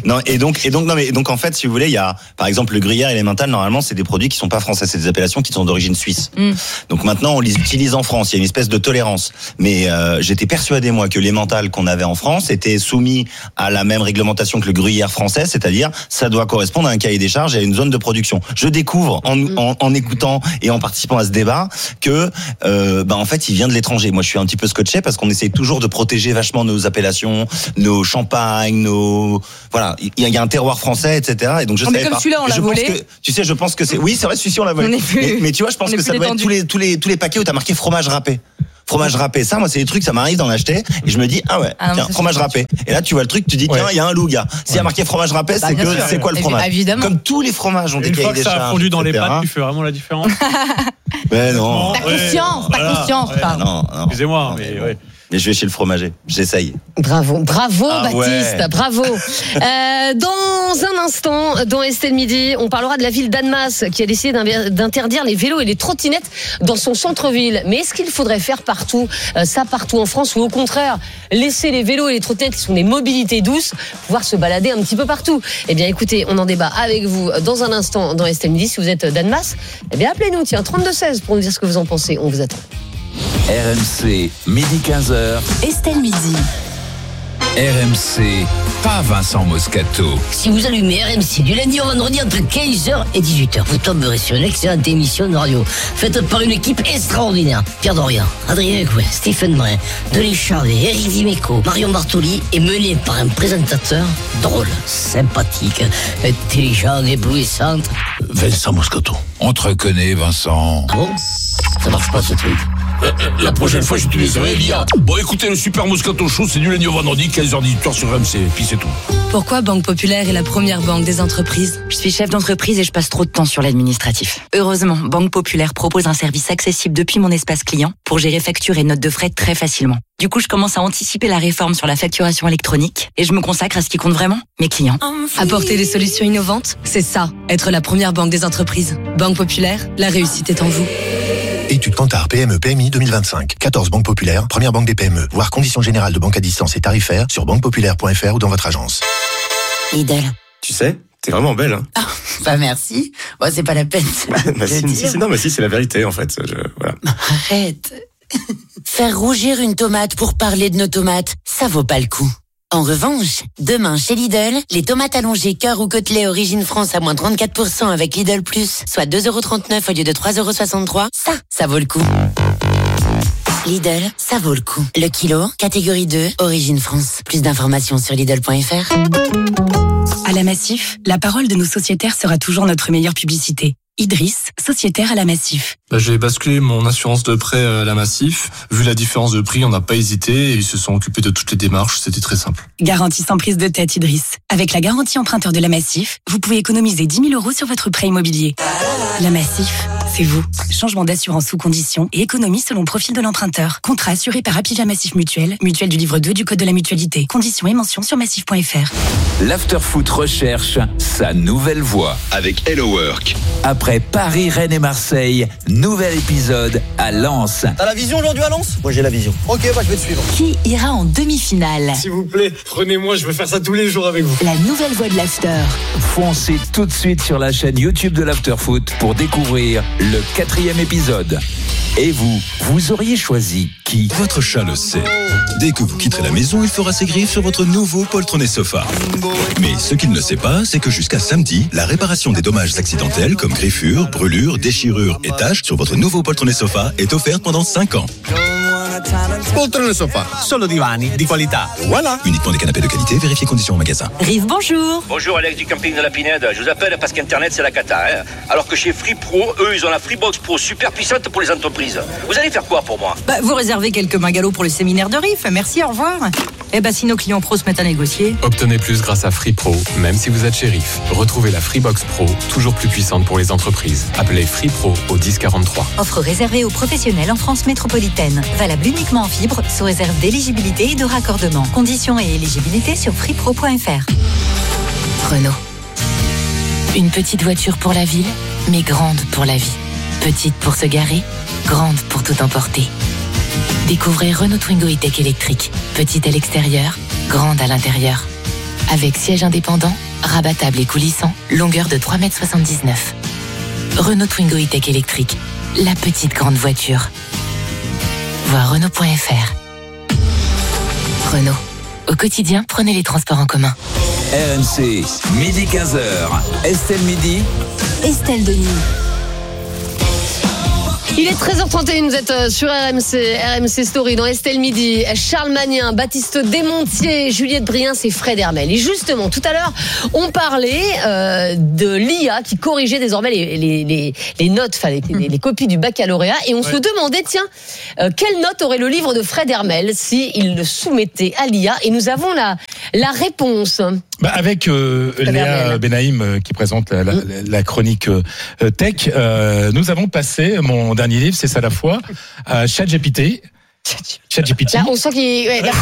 Donc en fait, si vous voulez, il y a, par exemple, le gruyère et l'emmental, normalement, c'est des produits qui sont pas français, c'est des appellations qui sont d'origine suisse. Donc maintenant, on les utilise en France. Il y a une espèce de tolérance. Mais j'étais persuadé, moi, que l'emmental qu'on avait en France était soumis à la même réglementation que le gruyère français, c'est-à-dire, ça doit correspondre à un cahier des charges et à une zone de production. Je découvre en écoutant et en participant à ce débat que, en fait, il vient de l'étranger. Moi, je suis un petit peu scotché parce qu'on essaie toujours de protéger vachement nos appellations, nos champagnes, voilà, il y a un terroir français, etc. Et donc je savais pas. Celui-là, on l'a volé. Je pense que c'est. Oui, c'est vrai, celui-ci on l'a volé. Mais tu vois, je pense que ça doit être tous les paquets où t'as marqué fromage râpé. Fromage râpé, ça, moi, c'est des trucs, ça m'arrive d'en acheter, et je me dis, tiens, fromage râpé. Et là, tu vois le truc, tu dis, tiens, il y a un loup, gars. S'il y a marqué fromage râpé, c'est quoi le fromage? Évidemment. Comme tous les fromages ont des cahiers des charges. Une fois que ça a fondu dans les pâtes, tu fais vraiment la différence. Mais non. T'as conscience, Non. Excusez-moi, mais ouais. Mais je vais chez le fromager, j'essaye. Bravo, Baptiste, bravo. Dans un instant, dans Estelle Midi, on parlera de la ville d'Annemasse qui a décidé d'interdire les vélos et les trottinettes dans son centre-ville. Mais est-ce qu'il faudrait faire partout en France, ou au contraire laisser les vélos et les trottinettes qui sont des mobilités douces pouvoir se balader un petit peu partout? Eh bien écoutez, on en débat avec vous dans un instant dans Estelle Midi. Si vous êtes d'Annemasse, eh bien appelez-nous, 3216 pour nous dire ce que vous en pensez. On vous attend. RMC, midi 15h. Estelle Midi. RMC, pas Vincent Moscato. Si vous allumez RMC du lundi au vendredi entre 15h et 18h, vous tomberez sur une excellente émission de radio faite par une équipe extraordinaire. Pierre Dorian, Adrien Coué, Stephen Brun, Denis Charvet, Éric Dimeco, Marion Bartoli, et mené par un présentateur drôle, sympathique, intelligent, éblouissant. Vincent Moscato. On te reconnaît, Vincent. Ah bon? Ça marche pas ce truc. La prochaine fois, j'utiliserai l'IA. Bon, écoutez, le Super Moscato Show, c'est du lundi au vendredi, 15h-18h sur RMC, puis c'est tout. Pourquoi Banque Populaire est la première banque des entreprises? Je suis chef d'entreprise et je passe trop de temps sur l'administratif. Heureusement, Banque Populaire propose un service accessible depuis mon espace client pour gérer factures et notes de frais très facilement. Du coup, je commence à anticiper la réforme sur la facturation électronique et je me consacre à ce qui compte vraiment, mes clients. Apporter des solutions innovantes, c'est ça, être la première banque des entreprises. Banque Populaire, la réussite est en vous. Étude Kantar PME PMI 2025. 14 banques populaires, première banque des PME. Voir conditions générales de banque à distance et tarifaires sur banquepopulaire.fr ou dans votre agence. Lidl. Tu sais, t'es vraiment belle, hein. Ah, bah merci. Bon, c'est pas la peine. Si, c'est la vérité, en fait. Voilà. Arrête. Faire rougir une tomate pour parler de nos tomates, ça vaut pas le coup. En revanche, demain chez Lidl, les tomates allongées cœur ou côtelées origine France à moins 34% avec Lidl Plus, soit 2,39€ au lieu de 3,63€, ça vaut le coup. Lidl, ça vaut le coup. Le kilo, catégorie 2, origine France. Plus d'informations sur Lidl.fr. À la Massif, la parole de nos sociétaires sera toujours notre meilleure publicité. Idriss, sociétaire à la Massif. J'ai basculé mon assurance de prêt à la Massif. Vu la différence de prix, on n'a pas hésité et ils se sont occupés de toutes les démarches. C'était très simple. Garantie sans prise de tête, Idriss. Avec la garantie emprunteur de la Massif, vous pouvez économiser 10 000 € sur votre prêt immobilier. La Massif, c'est vous. Changement d'assurance sous condition et économie selon profil de l'emprunteur. Contrat assuré par Apivia Massif Mutuelle, mutuelle du livre 2 du Code de la mutualité. Conditions et mentions sur massif.fr. L'Afterfoot recherche sa nouvelle voix avec Hello Work. Après Paris, Rennes et Marseille, nouvel épisode à Lens. T'as la vision aujourd'hui à Lens ? Moi j'ai la vision. Ok, je vais te suivre. Qui ira en demi-finale ? S'il vous plaît, prenez-moi, je veux faire ça tous les jours avec vous. La nouvelle voix de l'After. Foncez tout de suite sur la chaîne YouTube de l'Afterfoot pour découvrir le 4e épisode. Et vous auriez choisi qui ? Votre chat le sait. Dès que vous quitterez la maison, il fera ses griffes sur votre nouveau poltronné sofa. Mais ce qu'il ne sait pas, c'est que jusqu'à samedi, la réparation des dommages accidentels comme griffures, brûlures, déchirures et taches sur votre nouveau poltronné sofa est offerte pendant 5 ans. Poltrone sofa, solo divani di qualità. Voilà. Uniquement des canapés de qualité, vérifiez conditions au magasin. Rive, bonjour. Bonjour, Alex du camping de la Pinède. Je vous appelle parce qu'Internet, c'est la cata. Hein. Alors que chez Free Pro, eux, ils ont la Freebox Pro super puissante pour les entreprises. Vous allez faire quoi pour moi ? Vous réservez quelques bungalows pour le séminaire de Rive. Merci, au revoir. Si nos clients pros se mettent à négocier. Obtenez plus grâce à Free Pro, même si vous êtes chez Rive. Retrouvez la Freebox Pro, toujours plus puissante pour les entreprises. Appelez Free Pro au 1043. Offre réservée aux professionnels en France métropolitaine. Valable uniquement en fibre, sous réserve d'éligibilité et de raccordement. Conditions et éligibilité sur freepro.fr. Renault. Une petite voiture pour la ville, mais grande pour la vie. Petite pour se garer, grande pour tout emporter. Découvrez Renault Twingo E-Tech électrique. Petite à l'extérieur, grande à l'intérieur. Avec siège indépendant, rabattable et coulissant, longueur de 3,79 m. Renault Twingo E-Tech électrique. La petite grande voiture. Voir Renault.fr. Renault. Au quotidien, prenez les transports en commun. RMC, midi 15h. Estelle Midi. Estelle Denis. Il est 13h31, vous êtes sur RMC Story dans Estelle Midi. Charles Magnin, Baptiste Desmontiers, Juliette Briens et Fred Hermel. Et justement, tout à l'heure, on parlait de l'IA qui corrigeait désormais les notes, les copies du baccalauréat. Et on se demandait, tiens, quelle note aurait le livre de Fred Hermel s'il le soumettait à l'IA ? Et nous avons la réponse. Avec Léa Benaïm qui présente la chronique tech, nous avons passé mon dernier livre, c'est ça la foi, à ChatGPT. Là, on sent qu'il